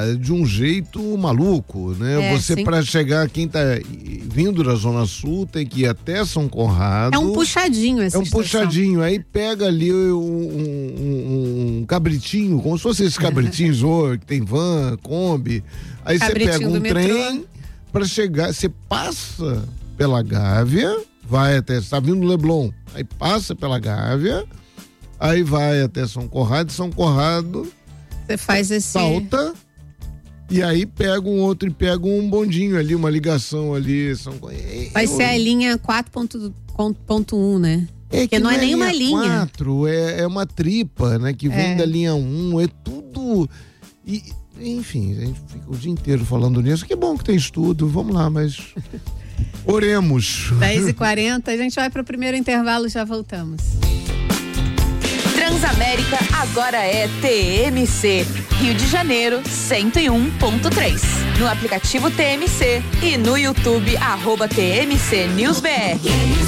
de um jeito maluco, né? Você, para chegar, quem tá vindo da Zona Sul tem que ir até São Conrado. É um puxadinho essa estação. Puxadinho, aí pega ali um cabritinho, como se fosse esses cabritinhos que tem van, Kombi. Aí você pega um trem para chegar, você passa pela Gávea, vai até, você tá vindo do Leblon, aí passa pela Gávea, aí vai até São Conrado, você faz esse... salta, e aí pega um outro e pega um bondinho ali, uma ligação ali. Vai ser a linha 4.1, né? Porque não é nem uma linha. 4, é uma tripa, né? Que vem da linha 1, é tudo... Enfim, a gente fica o dia inteiro falando nisso. Que bom que tem estudo, vamos lá, mas... Oremos. 10h40, a gente vai para o primeiro intervalo, já voltamos. Transamérica agora é TMC, Rio de Janeiro 101.3. No aplicativo TMC e no YouTube @TMC NewsBR.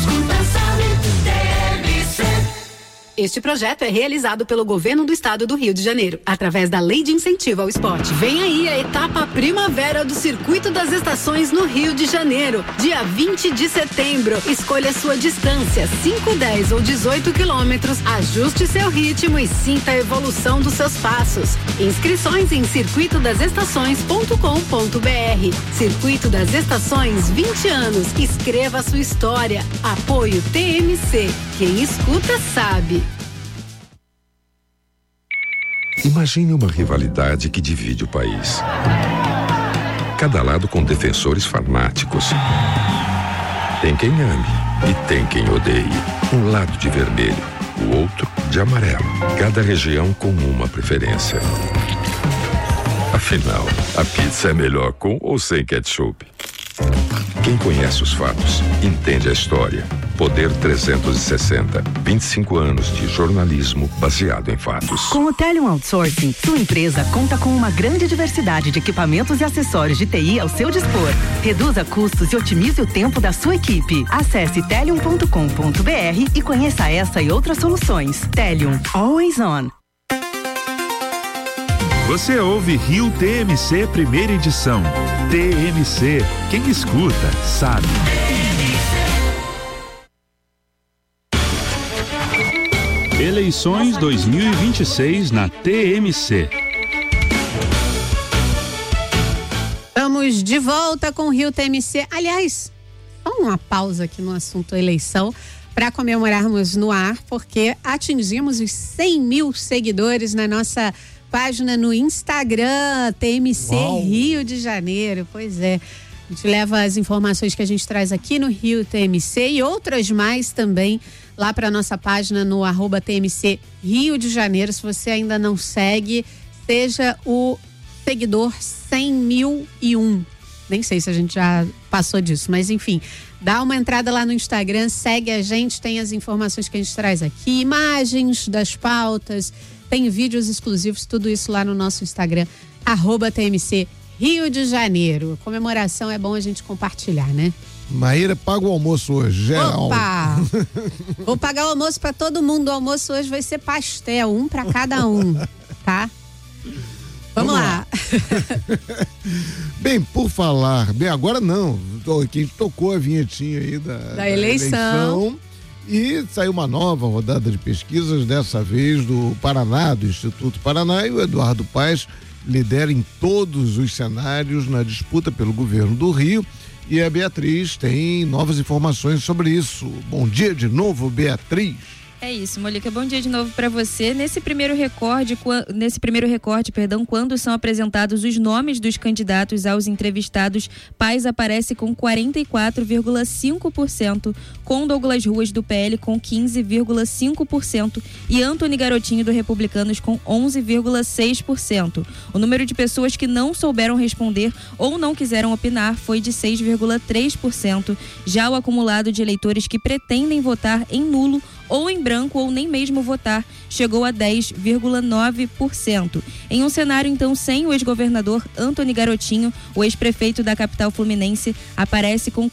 Este projeto é realizado pelo Governo do Estado do Rio de Janeiro, através da Lei de Incentivo ao Esporte. Vem aí a etapa primavera do Circuito das Estações no Rio de Janeiro, dia 20 de setembro. Escolha sua distância, 5, 10 ou 18 quilômetros, ajuste seu ritmo e sinta a evolução dos seus passos. Inscrições em circuitodasestações.com.br. Circuito das Estações, 20 anos. Escreva a sua história. Apoio TMC. Quem escuta sabe. Imagine uma rivalidade que divide o país. Cada lado com defensores fanáticos. Tem quem ame e tem quem odeie. Um lado de vermelho, o outro de amarelo. Cada região com uma preferência. Afinal, a pizza é melhor com ou sem ketchup? Quem conhece os fatos, entende a história. Poder 360, 25 anos de jornalismo baseado em fatos. Com o Telium Outsourcing, sua empresa conta com uma grande diversidade de equipamentos e acessórios de TI ao seu dispor. Reduza custos e otimize o tempo da sua equipe. Acesse telium.com.br e conheça essa e outras soluções. Telium, always on. Você ouve Rio TMC primeira edição. TMC, quem escuta sabe. Eleições 2026 na TMC. Estamos de volta com o Rio TMC. Aliás, só uma pausa aqui no assunto eleição para comemorarmos no ar, porque atingimos os 100 mil seguidores na nossa página no Instagram, TMC Uau. Rio de Janeiro. Pois é. A gente leva as informações que a gente traz aqui no Rio TMC e outras mais também lá para nossa página no @TMC Rio de Janeiro. Se você ainda não segue, seja o seguidor 100.001. Nem sei se a gente já passou disso, mas enfim, dá uma entrada lá no Instagram, segue a gente, tem as informações que a gente traz aqui, imagens das pautas, tem vídeos exclusivos, tudo isso lá no nosso Instagram, @TMC Rio de Janeiro. Comemoração é bom a gente compartilhar, né? Maíra paga o almoço hoje, geral. Opa! Vou pagar o almoço pra todo mundo. O almoço hoje vai ser pastel, um pra cada um, tá? Vamos lá. Bem, por falar... Bem, agora não. Quem tocou a vinhetinha aí da eleição. E saiu uma nova rodada de pesquisas, dessa vez do Paraná, do Instituto Paraná, e o Eduardo Paes lidera em todos os cenários na disputa pelo governo do Rio. E a Beatriz tem novas informações sobre isso. Bom dia de novo, Beatriz. É isso, Molica, bom dia de novo para você. Nesse primeiro recorte, quando são apresentados os nomes dos candidatos aos entrevistados, Paes aparece com 44,5%, com Douglas Ruas do PL com 15,5% e Antony Garotinho do Republicanos com 11,6%. O número de pessoas que não souberam responder ou não quiseram opinar foi de 6,3%. Já o acumulado de eleitores que pretendem votar em nulo ou em branco ou nem mesmo votar, chegou a 10,9%. Em um cenário, então, sem o ex-governador Antony Garotinho, o ex-prefeito da capital fluminense aparece com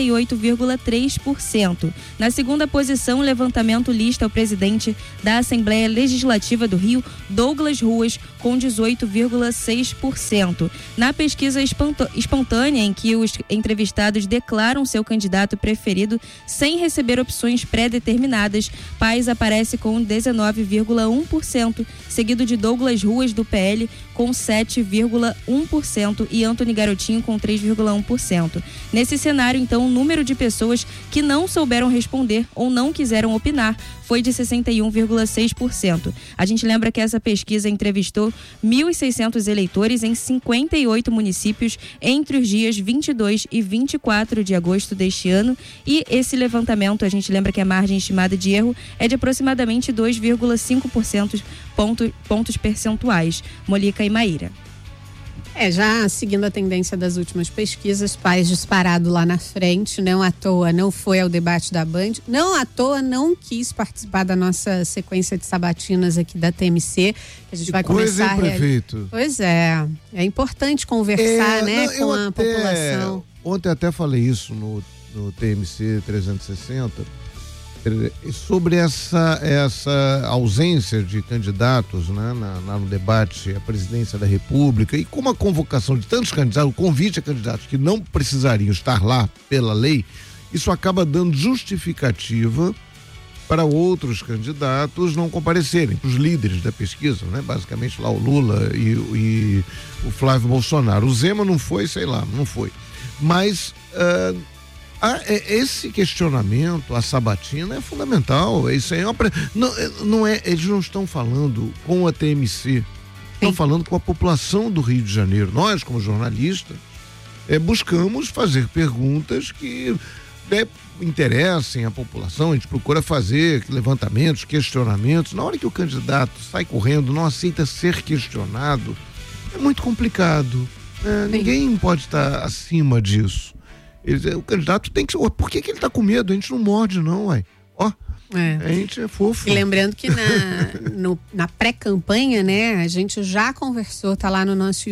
48,3%. Na segunda posição, o levantamento lista o presidente da Assembleia Legislativa do Rio, Douglas Ruas, com 18,6%. Na pesquisa espontânea, em que os entrevistados declaram seu candidato preferido sem receber opções pré-determinadas, Paes aparece com 19,1%, seguido de Douglas Ruas, do PL, com 7,1% e Antony Garotinho com 3,1%. Nesse cenário, então, o número de pessoas que não souberam responder ou não quiseram opinar foi de 61,6%. A gente lembra que essa pesquisa entrevistou 1.600 eleitores em 58 municípios entre os dias 22 e 24 de agosto deste ano, e esse levantamento, a gente lembra que a margem estimada de erro é de aproximadamente 2,5% pontos percentuais. Molica e Maíra. Já seguindo a tendência das últimas pesquisas, Paes disparado lá na frente, não à toa não foi ao debate da Band, não à toa não quis participar da nossa sequência de sabatinas aqui da TMC, que a gente vai começar. Prefeito. Pois é importante conversar, com a população. Ontem até falei isso no TMC 360, sobre essa ausência de candidatos, né, no debate à presidência da República, e como a convocação de tantos candidatos, o convite a candidatos que não precisariam estar lá pela lei, isso acaba dando justificativa para outros candidatos não comparecerem, os líderes da pesquisa, né, basicamente lá o Lula e o Flávio Bolsonaro. O Zema não foi, não foi. Mas esse questionamento, a sabatina, é fundamental. Isso aí eles não estão falando com a TMC, estão falando com a população do Rio de Janeiro. Nós, como jornalistas, buscamos fazer perguntas que interessem a população. A gente procura fazer levantamentos, questionamentos. Na hora que o candidato sai correndo, não aceita ser questionado, é muito complicado. Ninguém pode estar acima disso. O candidato tem que... Por que ele tá com medo? A gente não morde, não, ué. A gente é fofo. E lembrando que na pré-campanha, né, a gente já conversou, tá lá no nosso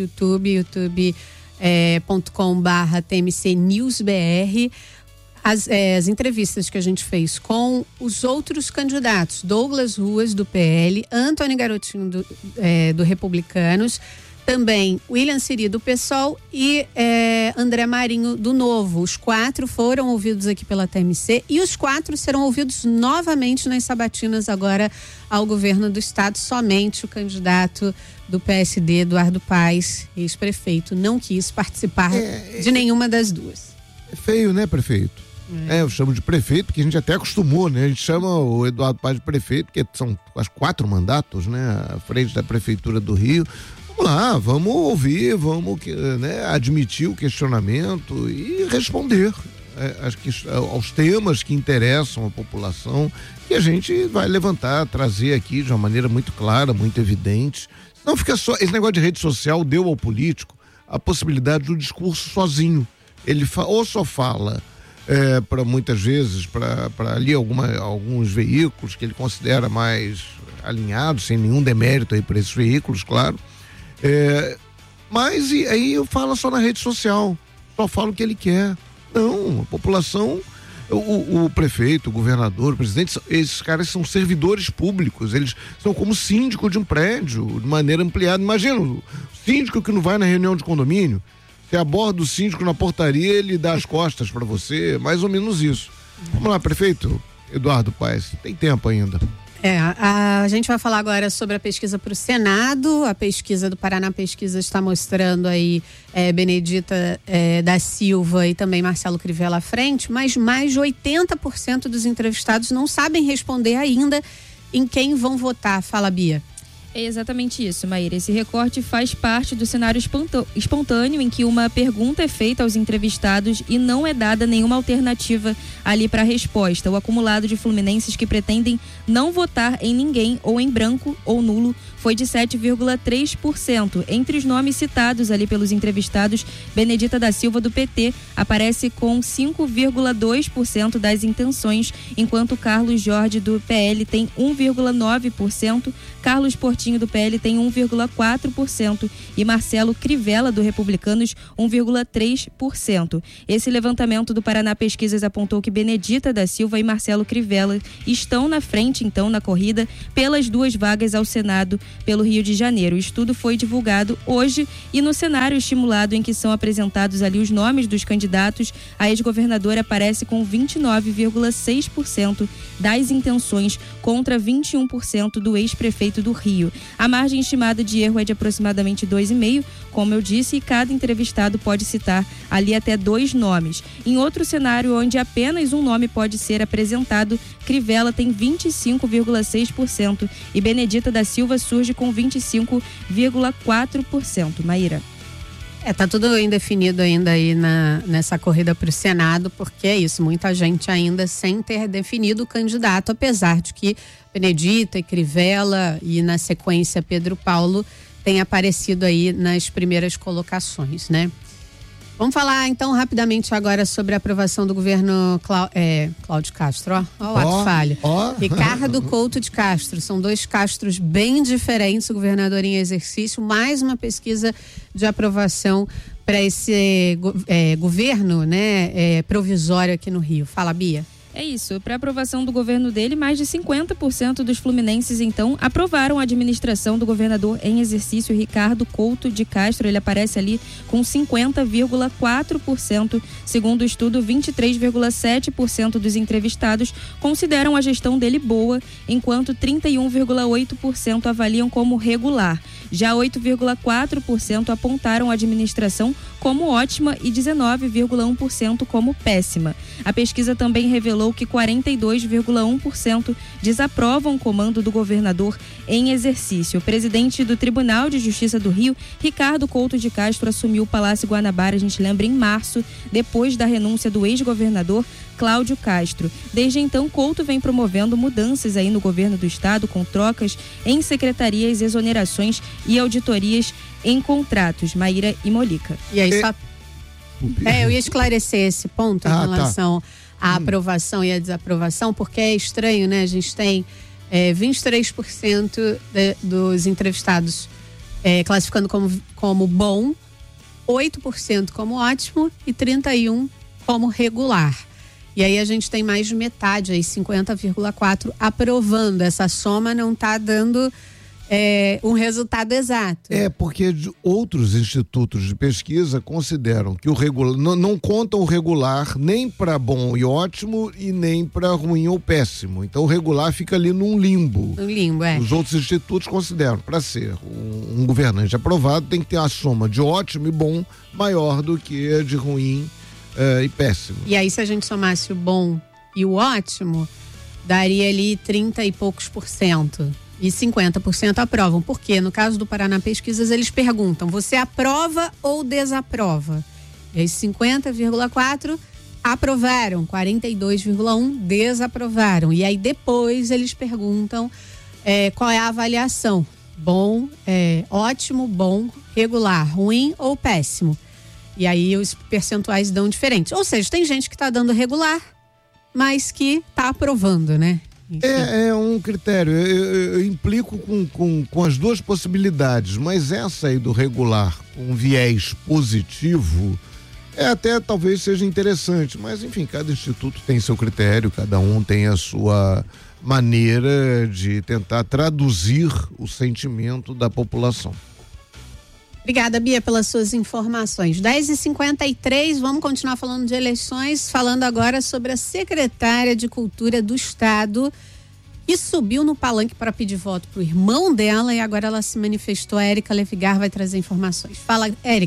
youtube.com/TMC News BR, as entrevistas que a gente fez com os outros candidatos, Douglas Ruas, do PL, Antony Garotinho, do Republicanos, também William Siri, do PSOL, e André Marinho, do Novo. Os 4 foram ouvidos aqui pela TMC e os 4 serão ouvidos novamente nas sabatinas agora ao governo do estado. Somente o candidato do PSD, Eduardo Paes, ex-prefeito, não quis participar de nenhuma das duas. É feio, né, prefeito? Eu chamo de prefeito porque a gente até acostumou, né? A gente chama o Eduardo Paes de prefeito, porque são quase 4 mandatos, né, à frente da prefeitura do Rio. Vamos lá, vamos ouvir, vamos admitir o questionamento e responder aos temas que interessam a população, que a gente vai levantar, trazer aqui de uma maneira muito clara, muito evidente. Não fica só, esse negócio de rede social deu ao político a possibilidade do discurso sozinho. Ele ou só fala para muitas vezes, para ali alguns veículos que ele considera mais alinhados, sem nenhum demérito aí para esses veículos, claro. Mas aí eu falo só na rede social, só falo o que ele quer. Não, a população, o prefeito, o governador, o presidente, esses caras são servidores públicos, eles são como síndico de um prédio, de maneira ampliada. Imagina o síndico que não vai na reunião de condomínio, você aborda o síndico na portaria, ele dá as costas para você, mais ou menos isso. Vamos lá, prefeito Eduardo Paes, tem tempo ainda. A gente vai falar agora sobre a pesquisa para o Senado. A pesquisa do Paraná Pesquisa está mostrando aí Benedita da Silva e também Marcelo Crivella à frente, mas mais de 80% dos entrevistados não sabem responder ainda em quem vão votar. Fala, Bia. É exatamente isso, Maíra. Esse recorte faz parte do cenário espontâneo em que uma pergunta é feita aos entrevistados e não é dada nenhuma alternativa ali para a resposta. O acumulado de fluminenses que pretendem não votar em ninguém ou em branco ou nulo foi de 7,3%. Entre os nomes citados ali pelos entrevistados, Benedita da Silva, do PT, aparece com 5,2% das intenções, enquanto Carlos Jorge, do PL, tem 1,9%, Carlos Portinho, do PL, tem 1,4% e Marcelo Crivella, do Republicanos, 1,3%. Esse levantamento do Paraná Pesquisas apontou que Benedita da Silva e Marcelo Crivella estão na frente, então, na corrida pelas 2 vagas ao Senado pelo Rio de Janeiro. O estudo foi divulgado hoje e no cenário estimulado em que são apresentados ali os nomes dos candidatos, a ex-governadora aparece com 29,6% das intenções contra 21% do ex-prefeito do Rio. A margem estimada de erro é de aproximadamente 2,5%, como eu disse, e cada entrevistado pode citar ali até 2 nomes. Em outro cenário, onde apenas um nome pode ser apresentado, Crivella tem 25,6% e Benedita da Silva surge com 25,4%. Maíra. Tá tudo indefinido ainda aí nessa corrida para o Senado, porque é isso, muita gente ainda sem ter definido o candidato, apesar de que Benedita e Crivella e na sequência Pedro Paulo têm aparecido aí nas primeiras colocações, né? Vamos falar então rapidamente agora sobre a aprovação do governo Cláudio Castro, ó o ato falho. Ricardo Couto de Castro, são 2 Castros bem diferentes, o governador em exercício, mais uma pesquisa de aprovação para esse governo, né, provisório aqui no Rio. Fala, Bia. É isso, para aprovação do governo dele, mais de 50% dos fluminenses, então, aprovaram a administração do governador em exercício, Ricardo Couto de Castro. Ele aparece ali com 50,4%. Segundo o estudo, 23,7% dos entrevistados consideram a gestão dele boa, enquanto 31,8% avaliam como regular. Já 8,4% apontaram a administração como ótima e 19,1% como péssima. A pesquisa também revelou que 42,1% desaprovam o comando do governador em exercício. O presidente do Tribunal de Justiça do Rio, Ricardo Couto de Castro, assumiu o Palácio Guanabara, a gente lembra, em março, depois da renúncia do ex-governador Cláudio Castro. Desde então, Couto vem promovendo mudanças aí no governo do estado, com trocas em secretarias, exonerações e auditorias em contratos. Maíra e Molica. E aí, eu ia esclarecer esse ponto em relação à aprovação e à desaprovação, porque é estranho, né? A gente tem 23% dos entrevistados classificando como bom, 8% como ótimo e 31% como regular. E aí a gente tem mais de metade, aí 50,4% aprovando. Essa soma não está dando um resultado exato. Porque outros institutos de pesquisa consideram que o regular não contam o regular nem para bom e ótimo e nem para ruim ou péssimo. Então o regular fica ali num limbo. Os outros institutos consideram, para ser um governante aprovado, tem que ter a soma de ótimo e bom maior do que a de ruim e péssimo. E aí, se a gente somasse o bom e o ótimo, daria ali 30 e poucos %. E 50% aprovam. Porque no caso do Paraná Pesquisas, eles perguntam: você aprova ou desaprova? E aí 50,4% aprovaram, 42,1% desaprovaram. E aí depois eles perguntam qual é a avaliação: bom, ótimo, bom, regular, ruim ou péssimo. E aí os percentuais dão diferentes. Ou seja, tem gente que está dando regular, mas que está aprovando, né? É um critério. Eu implico com as 2 possibilidades, mas essa aí do regular com viés positivo até talvez seja interessante, mas enfim, cada instituto tem seu critério, cada um tem a sua maneira de tentar traduzir o sentimento da população. Obrigada, Bia, pelas suas informações. 10h53, vamos continuar falando de eleições, falando agora sobre a secretária de Cultura do Estado, que subiu no palanque para pedir voto para o irmão dela e agora ela se manifestou. A Érica Levigar vai trazer informações. Fala, Érica.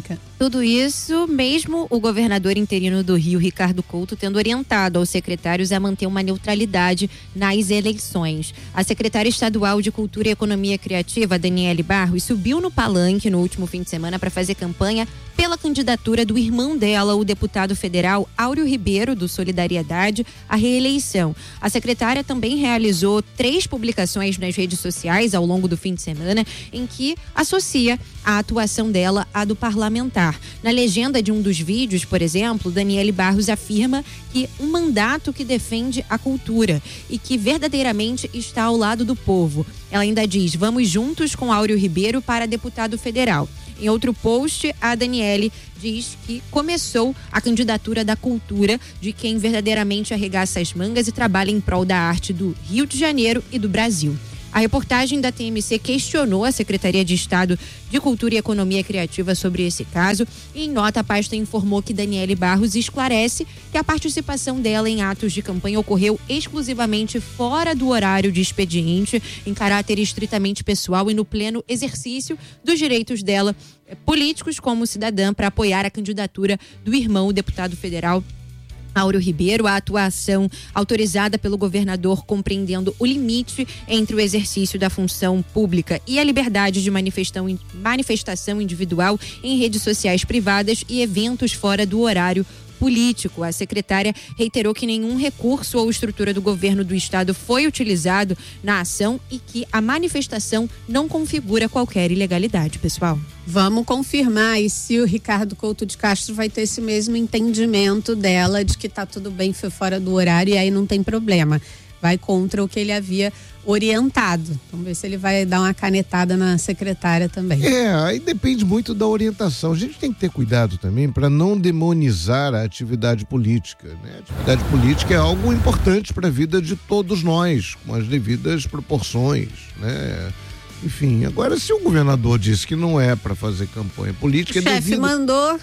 Tudo isso, mesmo o governador interino do Rio, Ricardo Couto, tendo orientado aos secretários a manter uma neutralidade nas eleições. A secretária estadual de Cultura e Economia Criativa, Daniele Barros, subiu no palanque no último fim de semana para fazer campanha pela candidatura do irmão dela, o deputado federal Áureo Ribeiro, do Solidariedade, à reeleição. A secretária também realizou 3 publicações nas redes sociais ao longo do fim de semana, em que associa a atuação dela à do parlamentar. Na legenda de um dos vídeos, por exemplo, Daniele Barros afirma que um mandato que defende a cultura e que verdadeiramente está ao lado do povo. Ela ainda diz: vamos juntos com Áureo Ribeiro para deputado federal. Em outro post, a Daniele diz que começou a candidatura da cultura de quem verdadeiramente arregaça as mangas e trabalha em prol da arte do Rio de Janeiro e do Brasil. A reportagem da TMC questionou a Secretaria de Estado de Cultura e Economia Criativa sobre esse caso e, em nota, a pasta informou que Daniele Barros esclarece que a participação dela em atos de campanha ocorreu exclusivamente fora do horário de expediente, em caráter estritamente pessoal e no pleno exercício dos direitos dela políticos como cidadã para apoiar a candidatura do irmão, o deputado federal Áureo Ribeiro. A atuação autorizada pelo governador compreendendo o limite entre o exercício da função pública e a liberdade de manifestação individual em redes sociais privadas e eventos fora do horário político. A secretária reiterou que nenhum recurso ou estrutura do governo do estado foi utilizado na ação e que a manifestação não configura qualquer ilegalidade, pessoal. Vamos confirmar aí se o Ricardo Couto de Castro vai ter esse mesmo entendimento dela de que tá tudo bem, foi fora do horário e aí não tem problema. Vai contra o que ele havia orientado. Vamos ver se ele vai dar uma canetada na secretária também. Aí depende muito da orientação. A gente tem que ter cuidado também para não demonizar a atividade política, né? A atividade política é algo importante para a vida de todos nós, com as devidas proporções, né? Enfim, agora se o governador disse que não é para fazer campanha política... O chefe mandou.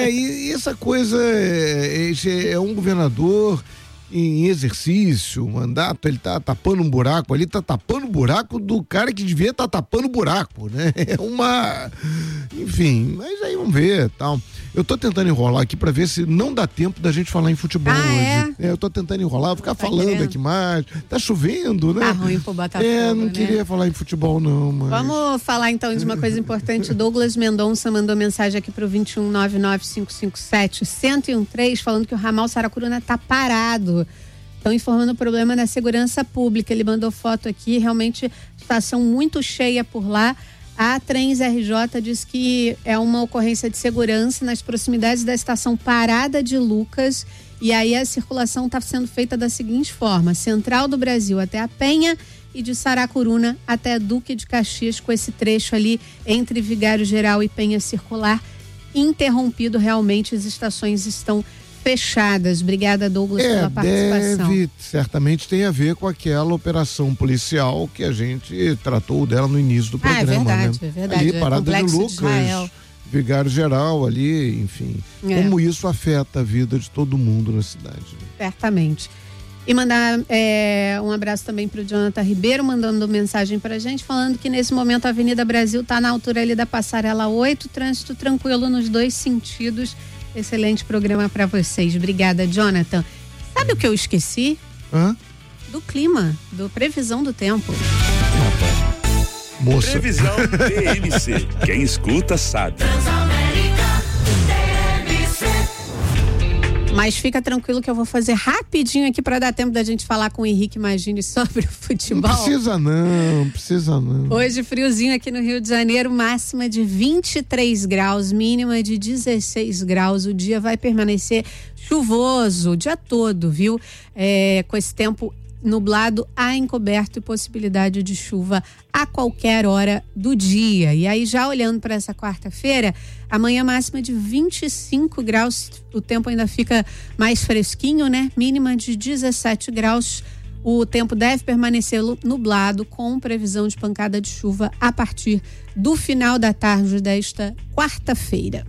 E essa coisa é um governador em exercício, mandato, ele tá tapando um buraco ali, tá tapando o buraco do cara que devia estar tapando o buraco, né? Enfim, mas aí vamos ver, tal. Eu tô tentando enrolar aqui pra ver se não dá tempo da gente falar em futebol hoje. Eu tô tentando enrolar, ficar falando aqui mais. Tá chovendo, né? Tá ruim pro Botafogo, não queria falar em futebol não, mas... Vamos falar então de uma coisa importante. Douglas Mendonça mandou mensagem aqui pro 2199557-1013 falando que o ramal Saracuruna tá parado. Estão informando o problema da segurança pública. Ele mandou foto aqui, realmente situação muito cheia por lá. A Trens RJ diz que é uma ocorrência de segurança nas proximidades da estação Parada de Lucas. E aí a circulação está sendo feita da seguinte forma: Central do Brasil até a Penha e de Saracuruna até Duque de Caxias, com esse trecho ali entre Vigário Geral e Penha Circular interrompido. Realmente as estações estão fechadas. Obrigada, Douglas, pela participação. Certamente tem a ver com aquela operação policial que a gente tratou dela no início do programa. É verdade. Ali, Parada de Lucas, Vigário Geral ali, enfim. Como isso afeta a vida de todo mundo na cidade. Né? Certamente. E mandar um abraço também para o Jonathan Ribeiro, mandando mensagem pra gente, falando que nesse momento a Avenida Brasil está na altura ali da Passarela 8, trânsito tranquilo nos 2 sentidos. Excelente programa para vocês. Obrigada, Jonathan. Sabe o que eu esqueci? Do clima, do previsão do tempo. Moça. Previsão TMC. Quem escuta sabe. Mas fica tranquilo que eu vou fazer rapidinho aqui para dar tempo da gente falar com o Henrique Magini sobre o futebol. Não precisa não. Hoje friozinho aqui no Rio de Janeiro, máxima de 23 graus, mínima de 16 graus. O dia vai permanecer chuvoso o dia todo, viu? Com esse tempo nublado a encoberto e possibilidade de chuva a qualquer hora do dia. E aí, já olhando para essa quarta-feira, amanhã máxima de 25 graus, o tempo ainda fica mais fresquinho, né? Mínima de 17 graus. O tempo deve permanecer nublado, com previsão de pancada de chuva a partir do final da tarde desta quarta-feira.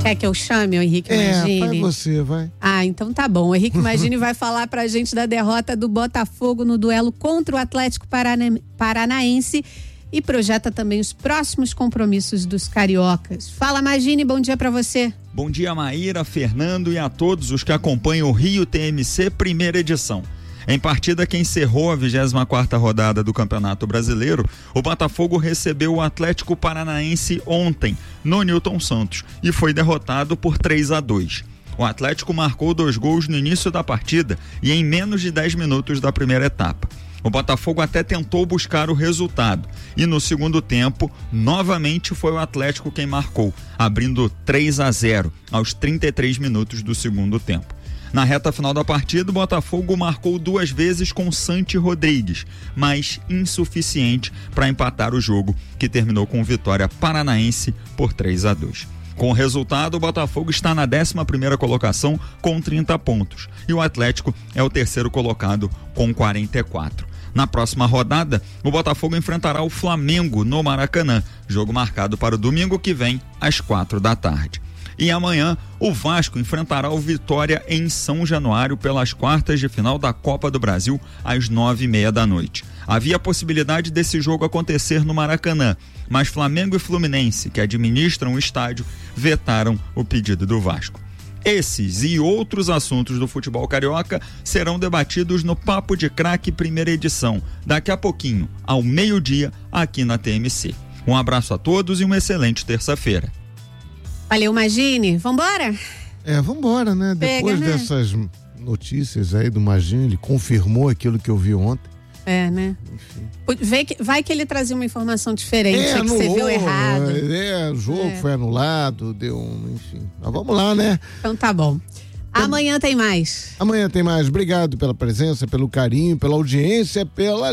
Quer que eu chame o Henrique Magini? Vai você, vai. Então tá bom. O Henrique Magini vai falar pra gente da derrota do Botafogo no duelo contra o Atlético Paranaense e projeta também os próximos compromissos dos cariocas. Fala, Magini, bom dia pra você. Bom dia, Maíra, Fernando e a todos os que acompanham o Rio TMC primeira edição. Em partida que encerrou a 24ª rodada do Campeonato Brasileiro, o Botafogo recebeu o Atlético Paranaense ontem, no Newton Santos, e foi derrotado por 3-2. O Atlético marcou 2 gols no início da partida e em menos de 10 minutos da primeira etapa. O Botafogo até tentou buscar o resultado e no segundo tempo, novamente foi o Atlético quem marcou, abrindo 3-0 aos 33 minutos do segundo tempo. Na reta final da partida, o Botafogo marcou 2 vezes com Santi Rodrigues, mas insuficiente para empatar o jogo, que terminou com vitória paranaense por 3-2. Com o resultado, o Botafogo está na 11ª colocação com 30 pontos e o Atlético é o 3º colocado com 44. Na próxima rodada, o Botafogo enfrentará o Flamengo no Maracanã, jogo marcado para o domingo que vem, às 4h. E amanhã, o Vasco enfrentará o Vitória em São Januário pelas quartas de final da Copa do Brasil, às 9h30. Havia a possibilidade desse jogo acontecer no Maracanã, mas Flamengo e Fluminense, que administram o estádio, vetaram o pedido do Vasco. Esses e outros assuntos do futebol carioca serão debatidos no Papo de Craque primeira edição, daqui a pouquinho, ao meio-dia, aqui na TMC. Um abraço a todos e uma excelente terça-feira. Valeu, Magini. Vambora? Vambora, né? Depois dessas notícias aí do Magini, ele confirmou aquilo que eu vi ontem. Né? Enfim. Vai que ele trazia uma informação diferente, que anulou, você viu errado. O jogo foi anulado, enfim. Mas vamos lá, né? Então tá bom. Amanhã tem mais. Amanhã tem mais. Obrigado pela presença, pelo carinho, pela audiência,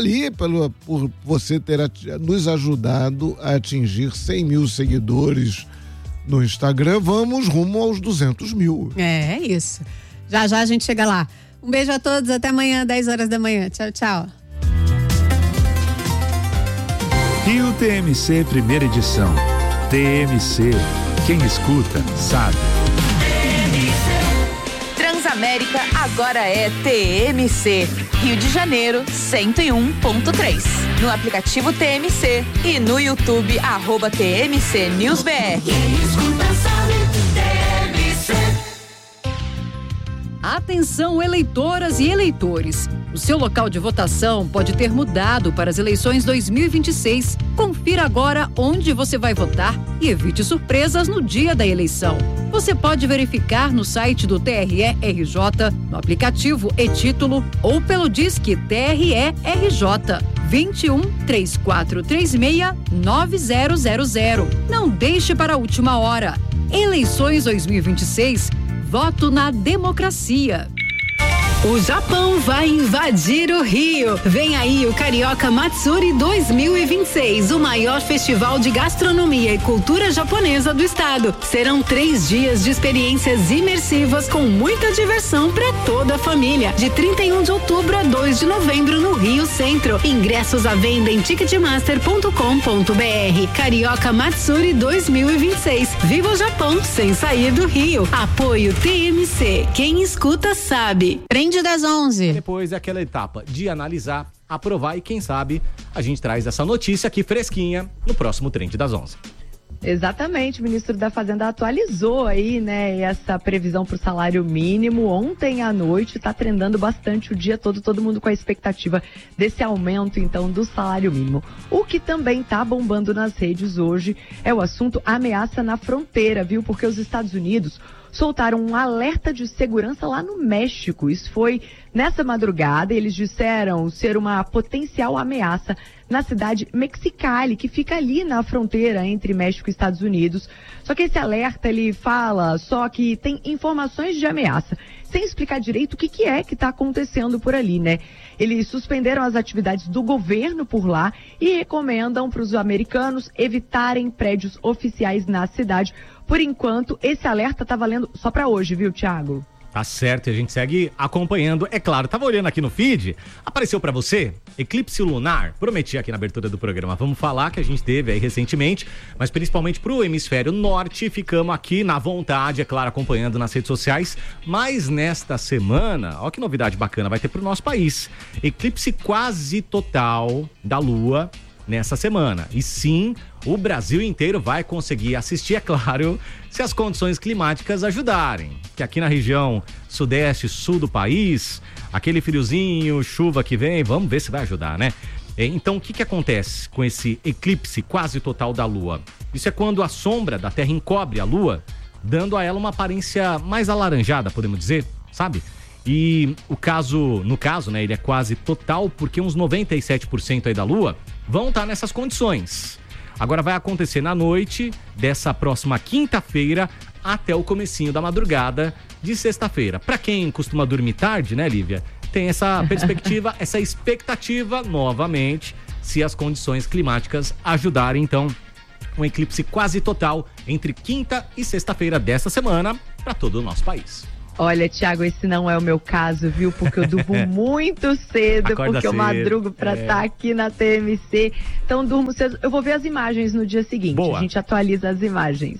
por você ter nos ajudado a atingir 100 mil seguidores no Instagram. Vamos rumo aos 200 mil. É isso. Já a gente chega lá. Um beijo a todos, até amanhã, 10 horas da manhã. Tchau, tchau. Rio TMC primeira edição. TMC, quem escuta sabe. Transamérica agora é TMC. Rio de Janeiro 101.3. No aplicativo TMC e no YouTube @TMC News BR. Atenção, eleitoras e eleitores. O seu local de votação pode ter mudado para as eleições 2026. Confira agora onde você vai votar e evite surpresas no dia da eleição. Você pode verificar no site do TRE-RJ, no aplicativo e-Título ou pelo Disque TRE-RJ 21 3436 9000. Não deixe para a última hora. Eleições 2026. Voto na democracia. O Japão vai invadir o Rio. Vem aí o Carioca Matsuri 2026, o maior festival de gastronomia e cultura japonesa do estado. Serão 3 dias de experiências imersivas com muita diversão para toda a família. De 31 de outubro a 2 de novembro no Rio Centro. Ingressos à venda em ticketmaster.com.br. Carioca Matsuri 2026. Viva o Japão sem sair do Rio. Apoio TMC. Quem escuta sabe. Trend das 11. Depois daquela etapa de analisar, aprovar e quem sabe a gente traz essa notícia aqui fresquinha no próximo Trend das 11. Exatamente, o ministro da Fazenda atualizou aí, né, essa previsão para o salário mínimo ontem à noite, tá trendando bastante o dia todo mundo com a expectativa desse aumento, então, do salário mínimo. O que também tá bombando nas redes hoje é o assunto ameaça na fronteira, viu? Porque os Estados Unidos soltaram um alerta de segurança lá no México. Isso foi nessa madrugada. Eles disseram ser uma potencial ameaça na cidade Mexicali, que fica ali na fronteira entre México e Estados Unidos. Só que esse alerta, ele fala só que tem informações de ameaça, sem explicar direito o que é que está acontecendo por ali, né? Eles suspenderam as atividades do governo por lá e recomendam para os americanos evitarem prédios oficiais na cidade. Por enquanto, esse alerta está valendo só para hoje, viu, Thiago? Tá certo, e a gente segue acompanhando. É claro, tava olhando aqui no feed, apareceu pra você eclipse lunar. Prometi aqui na abertura do programa. Vamos falar que a gente teve aí recentemente, mas principalmente pro hemisfério norte. Ficamos aqui na vontade, é claro, acompanhando nas redes sociais. Mas nesta semana, ó que novidade bacana, vai ter pro nosso país. Eclipse quase total da Lua nessa semana. E sim, o Brasil inteiro vai conseguir assistir, é claro, se as condições climáticas ajudarem. Que aqui na região sudeste, sul do país, aquele friozinho, chuva que vem, vamos ver se vai ajudar, né? Então, o que acontece com esse eclipse quase total da Lua? Isso é quando a sombra da Terra encobre a Lua, dando a ela uma aparência mais alaranjada, podemos dizer, sabe? E no caso, né, ele é quase total porque uns 97% aí da Lua vão estar nessas condições. Agora vai acontecer na noite dessa próxima quinta-feira até o comecinho da madrugada de sexta-feira. Para quem costuma dormir tarde, né, Lívia? Tem essa perspectiva, essa expectativa novamente, se as condições climáticas ajudarem, então, um eclipse quase total entre quinta e sexta-feira dessa semana para todo o nosso país. Olha, Thiago, esse não é o meu caso, viu? Porque eu durmo muito cedo, Acorda porque cedo. Eu madrugo pra estar aqui na TMC. Então, durmo cedo. Eu vou ver as imagens no dia seguinte. Boa. A gente atualiza as imagens.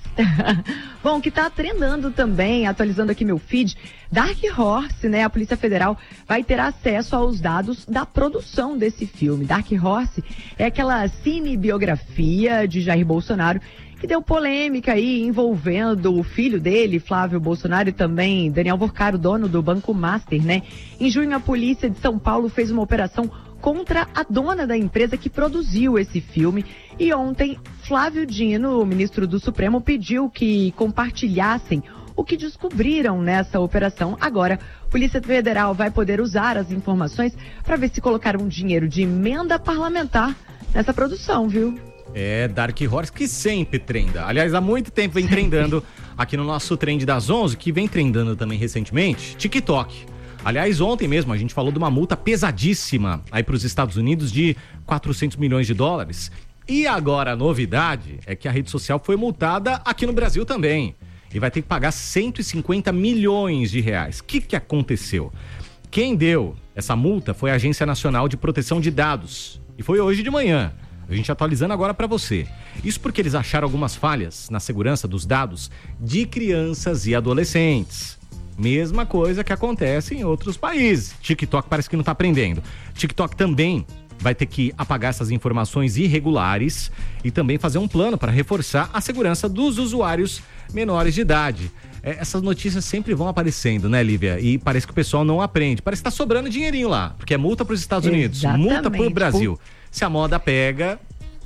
Bom, que tá trendando também, atualizando aqui meu feed, Dark Horse, né? A Polícia Federal vai ter acesso aos dados da produção desse filme. Dark Horse é aquela cinebiografia de Jair Bolsonaro que deu polêmica aí envolvendo o filho dele, Flávio Bolsonaro, e também Daniel Vorcaro, dono do Banco Master, né? Em junho, a polícia de São Paulo fez uma operação contra a dona da empresa que produziu esse filme. E ontem, Flávio Dino, o ministro do Supremo, pediu que compartilhassem o que descobriram nessa operação. Agora, a Polícia Federal vai poder usar as informações para ver se colocaram dinheiro de emenda parlamentar nessa produção, viu? É, Dark Horse que sempre trenda. Aliás, há muito tempo vem trendando aqui no nosso Trend das 11, que vem trendando também recentemente, TikTok. Aliás, ontem mesmo a gente falou de uma multa pesadíssima aí para os Estados Unidos de 400 milhões de dólares. E agora a novidade é que a rede social foi multada aqui no Brasil também. E vai ter que pagar 150 milhões de reais. O que aconteceu? Quem deu essa multa foi a Agência Nacional de Proteção de Dados. E foi hoje de manhã. A gente atualizando agora para você. Isso porque eles acharam algumas falhas na segurança dos dados de crianças e adolescentes. Mesma coisa que acontece em outros países. TikTok parece que não está aprendendo. TikTok também vai ter que apagar essas informações irregulares e também fazer um plano para reforçar a segurança dos usuários menores de idade. Essas notícias sempre vão aparecendo, né, Lívia? E parece que o pessoal não aprende. Parece que tá sobrando dinheirinho lá, porque é multa para os Estados Unidos, multa para o Brasil. Se a moda pega...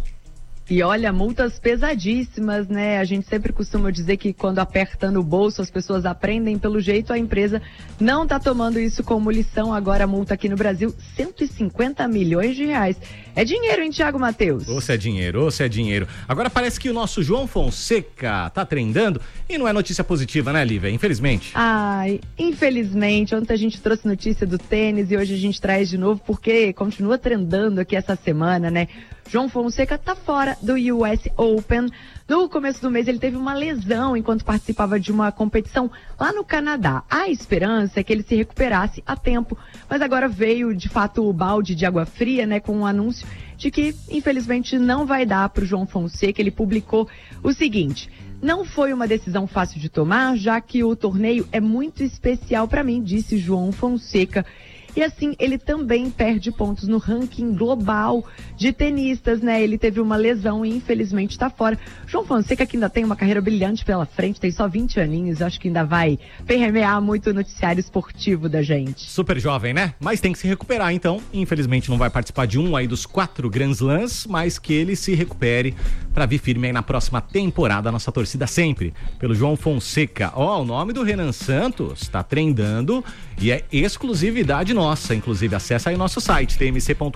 E olha, multas pesadíssimas, né? A gente sempre costuma dizer que quando aperta no bolso as pessoas aprendem, pelo jeito a empresa não tá tomando isso como lição. Agora a multa aqui no Brasil, 150 milhões de reais. É dinheiro, hein, Thiago Matheus? Ou se é dinheiro, ou se é dinheiro. Agora parece que o nosso João Fonseca tá trendando e não é notícia positiva, né, Lívia? Infelizmente. Ai, infelizmente. Ontem a gente trouxe notícia do tênis e hoje a gente traz de novo porque continua trendando aqui essa semana, né? João Fonseca tá fora do US Open. No começo do mês ele teve uma lesão enquanto participava de uma competição lá no Canadá. A esperança é que ele se recuperasse a tempo, mas agora veio de fato o balde de água fria, né, com um anúncio de que infelizmente não vai dar para o João Fonseca. Ele publicou o seguinte: não foi uma decisão fácil de tomar, já que o torneio é muito especial para mim, disse João Fonseca. E assim, ele também perde pontos no ranking global de tenistas, né? Ele teve uma lesão e infelizmente está fora. João Fonseca, que ainda tem uma carreira brilhante pela frente, tem só 20 aninhos, acho que ainda vai permear muito o noticiário esportivo da gente. Super jovem, né? Mas tem que se recuperar, então. Infelizmente não vai participar de um aí dos 4 Grand Slams, mas que ele se recupere para vir firme aí na próxima temporada. A nossa torcida sempre pelo João Fonseca. Ó, o nome do Renan Santos tá trendando e é exclusividade nossa, inclusive acessa aí o nosso site tmc.com.br.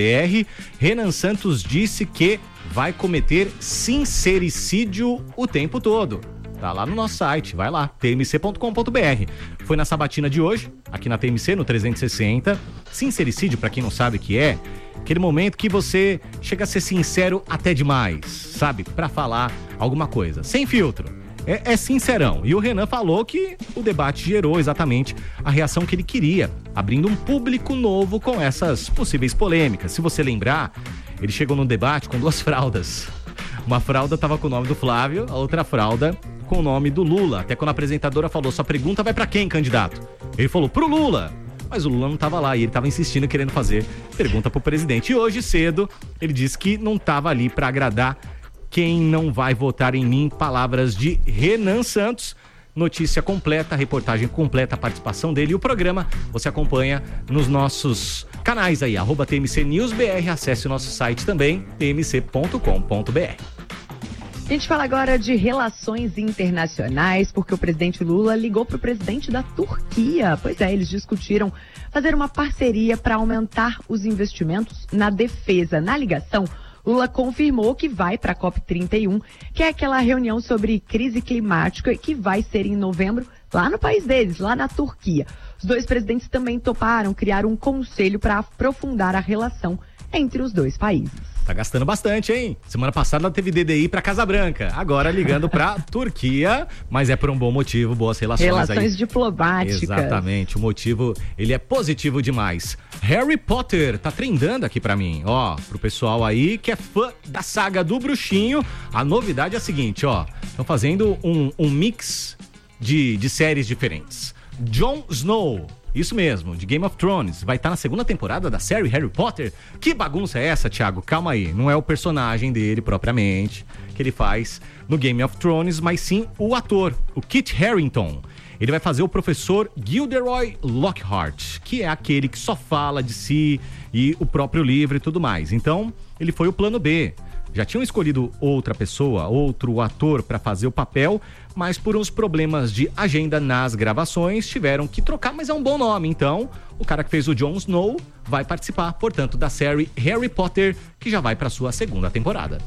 Renan Santos disse que vai cometer sincericídio o tempo todo. Tá lá no nosso site, vai lá, tmc.com.br. Foi na sabatina de hoje, aqui na TMC, no 360. Sincericídio, pra quem não sabe o que é, aquele momento que você chega a ser sincero até demais, sabe? Pra falar alguma coisa, sem filtro. é sincerão. E o Renan falou que o debate gerou exatamente a reação que ele queria, abrindo um público novo com essas possíveis polêmicas. Se você lembrar, ele chegou no debate com 2 fraldas. Uma fralda estava com o nome do Flávio, a outra fralda com o nome do Lula. Até quando a apresentadora falou, sua pergunta vai pra quem, candidato? Ele falou, pro Lula. Mas o Lula não estava lá e ele estava insistindo, querendo fazer pergunta pro presidente. E hoje cedo, ele disse que não estava ali para agradar quem não vai votar em mim. Palavras de Renan Santos. Notícia completa, reportagem completa, a participação dele. E o programa você acompanha nos nossos canais aí, @TMC News BR. Acesse o nosso site também, tmc.com.br. A gente fala agora de relações internacionais, porque o presidente Lula ligou para o presidente da Turquia. Pois é, eles discutiram fazer uma parceria para aumentar os investimentos na defesa. Na ligação, Lula confirmou que vai para a COP31, que é aquela reunião sobre crise climática que vai ser em novembro lá no país deles, lá na Turquia. Os 2 presidentes também toparam criar um conselho para aprofundar a relação entre os 2 países. Tá gastando bastante, hein? Semana passada ela teve DDI pra Casa Branca, agora ligando pra Turquia, mas é por um bom motivo, boas relações aí. Relações diplomáticas. Exatamente, o motivo, ele é positivo demais. Harry Potter tá trendando aqui pra mim, ó, pro pessoal aí que é fã da saga do bruxinho, a novidade é a seguinte, ó, estão fazendo um mix de séries diferentes. Jon Snow, isso mesmo, de Game of Thrones, vai estar na 2ª temporada da série Harry Potter. Que bagunça é essa, Thiago? Calma aí, não é o personagem dele propriamente que ele faz no Game of Thrones, mas sim o ator, o Kit Harington. Ele vai fazer o professor Gilderoy Lockhart, que é aquele que só fala de si e o próprio livro e tudo mais. Então, ele foi o plano B. Já tinham escolhido outra pessoa, outro ator para fazer o papel, mas por uns problemas de agenda nas gravações tiveram que trocar, mas é um bom nome. Então, o cara que fez o Jon Snow vai participar, portanto, da série Harry Potter, que já vai para sua 2ª temporada.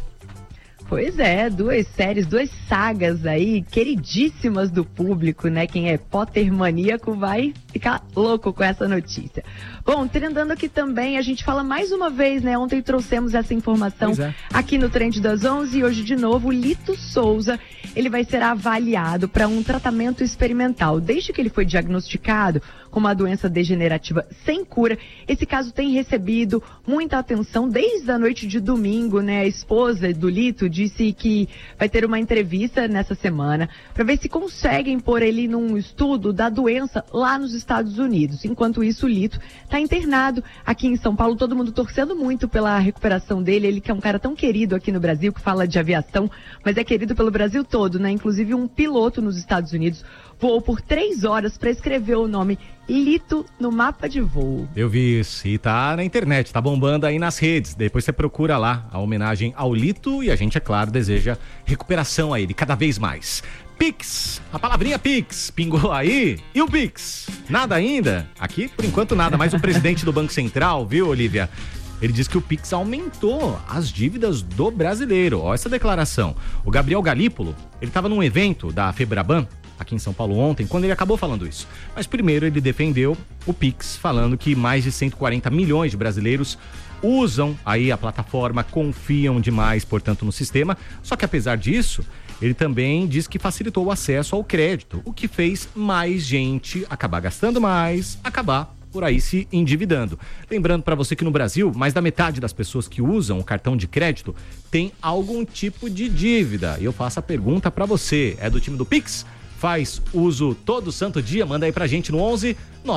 Pois é, 2 séries, 2 sagas aí, queridíssimas do público, né? Quem é Potter maníaco vai ficar louco com essa notícia. Bom, trendando aqui também, a gente fala mais uma vez, né? Ontem trouxemos essa informação aqui no Trend das 11 e hoje de novo, o Lito Souza, ele vai ser avaliado para um tratamento experimental. Desde que ele foi diagnosticado com uma doença degenerativa sem cura, esse caso tem recebido muita atenção desde a noite de domingo, né? A esposa do Lito disse que vai ter uma entrevista nessa semana para ver se conseguem pôr ele num estudo da doença lá nos Estados Unidos. Enquanto isso, o Lito está internado aqui em São Paulo, todo mundo torcendo muito pela recuperação dele. Ele que é um cara tão querido aqui no Brasil, que fala de aviação, mas é querido pelo Brasil todo, né? Inclusive um piloto nos Estados Unidos voou por 3 horas para escrever o nome Lito no mapa de voo. Eu vi isso e tá na internet, tá bombando aí nas redes. Depois você procura lá a homenagem ao Lito e a gente, é claro, deseja recuperação a ele cada vez mais. Pix, a palavrinha Pix, pingou aí? E o Pix? Nada ainda? Aqui, por enquanto, nada. Mas o presidente do Banco Central, viu, Olivia? Ele diz que o Pix aumentou as dívidas do brasileiro. Ó, essa declaração. O Gabriel Galípolo, ele estava num evento da Febraban, aqui em São Paulo ontem, quando ele acabou falando isso. Mas primeiro ele defendeu o Pix, falando que mais de 140 milhões de brasileiros usam aí a plataforma, confiam demais, portanto, no sistema. Só que apesar disso, ele também diz que facilitou o acesso ao crédito, o que fez mais gente acabar gastando mais, acabar por aí se endividando. Lembrando para você que no Brasil, mais da metade das pessoas que usam o cartão de crédito tem algum tipo de dívida. E eu faço a pergunta para você, é do time do Pix? Faz uso todo santo dia? Manda aí pra gente no 11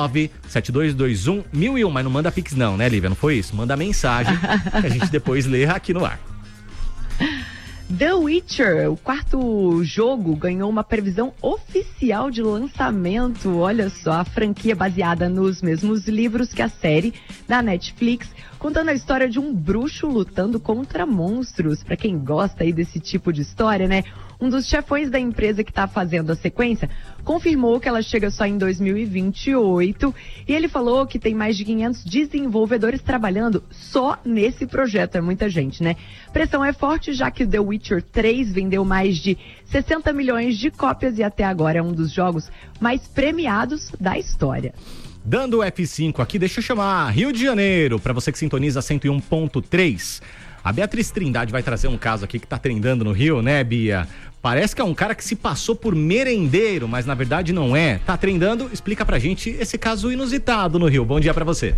97221 1001. Mas não manda Pix não, né, Lívia? Não foi isso? Manda mensagem que a gente depois lê aqui no ar. The Witcher, o 4º jogo, ganhou uma previsão oficial de lançamento. Olha só, a franquia baseada nos mesmos livros que a série da Netflix, contando a história de um bruxo lutando contra monstros. Pra quem gosta aí desse tipo de história, né? Um dos chefões da empresa que está fazendo a sequência confirmou que ela chega só em 2028 e ele falou que tem mais de 500 desenvolvedores trabalhando só nesse projeto. É muita gente, né? Pressão é forte, já que The Witcher 3 vendeu mais de 60 milhões de cópias e até agora é um dos jogos mais premiados da história. Dando o F5 aqui, deixa eu chamar Rio de Janeiro, para você que sintoniza 101.3. A Beatriz Trindade vai trazer um caso aqui que tá trendando no Rio, né, Bia? Parece que é um cara que se passou por merendeiro, mas na verdade não é. Tá trendando? Explica pra gente esse caso inusitado no Rio. Bom dia pra você.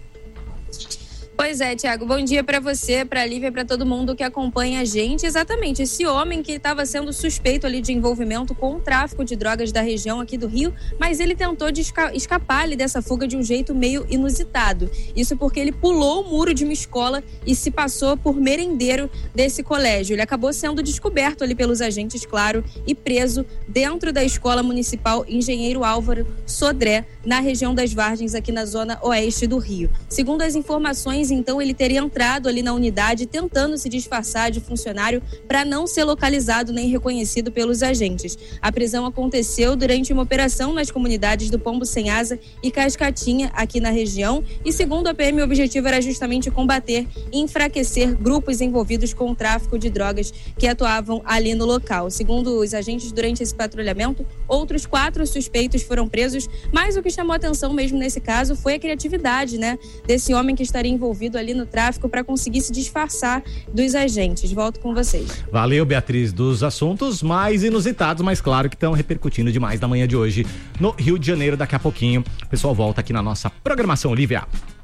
Pois é, Thiago, bom dia para você, para a Lívia, para todo mundo que acompanha a gente. Exatamente, esse homem que estava sendo suspeito ali de envolvimento com o tráfico de drogas da região aqui do Rio, mas ele tentou escapar ali dessa fuga de um jeito meio inusitado. Isso porque ele pulou o muro de uma escola e se passou por merendeiro desse colégio. Ele acabou sendo descoberto ali pelos agentes, claro, e preso dentro da Escola Municipal Engenheiro Álvaro Sodré, na região das Vargens, aqui na zona oeste do Rio. Segundo as informações, então, ele teria entrado ali na unidade tentando se disfarçar de funcionário para não ser localizado nem reconhecido pelos agentes. A prisão aconteceu durante uma operação nas comunidades do Pombo Sem Asa e Cascatinha, aqui na região, e segundo a PM, o objetivo era justamente combater e enfraquecer grupos envolvidos com o tráfico de drogas que atuavam ali no local. Segundo os agentes, durante esse patrulhamento, outros 4 suspeitos foram presos, mas o que chamou a atenção mesmo nesse caso foi a criatividade, né, desse homem que estaria envolvido ali no tráfico para conseguir se disfarçar dos agentes. Volto com vocês. Valeu, Beatriz, dos assuntos mais inusitados, mas claro que estão repercutindo demais na manhã de hoje no Rio de Janeiro. Daqui a pouquinho o pessoal volta aqui na nossa programação, Lívia.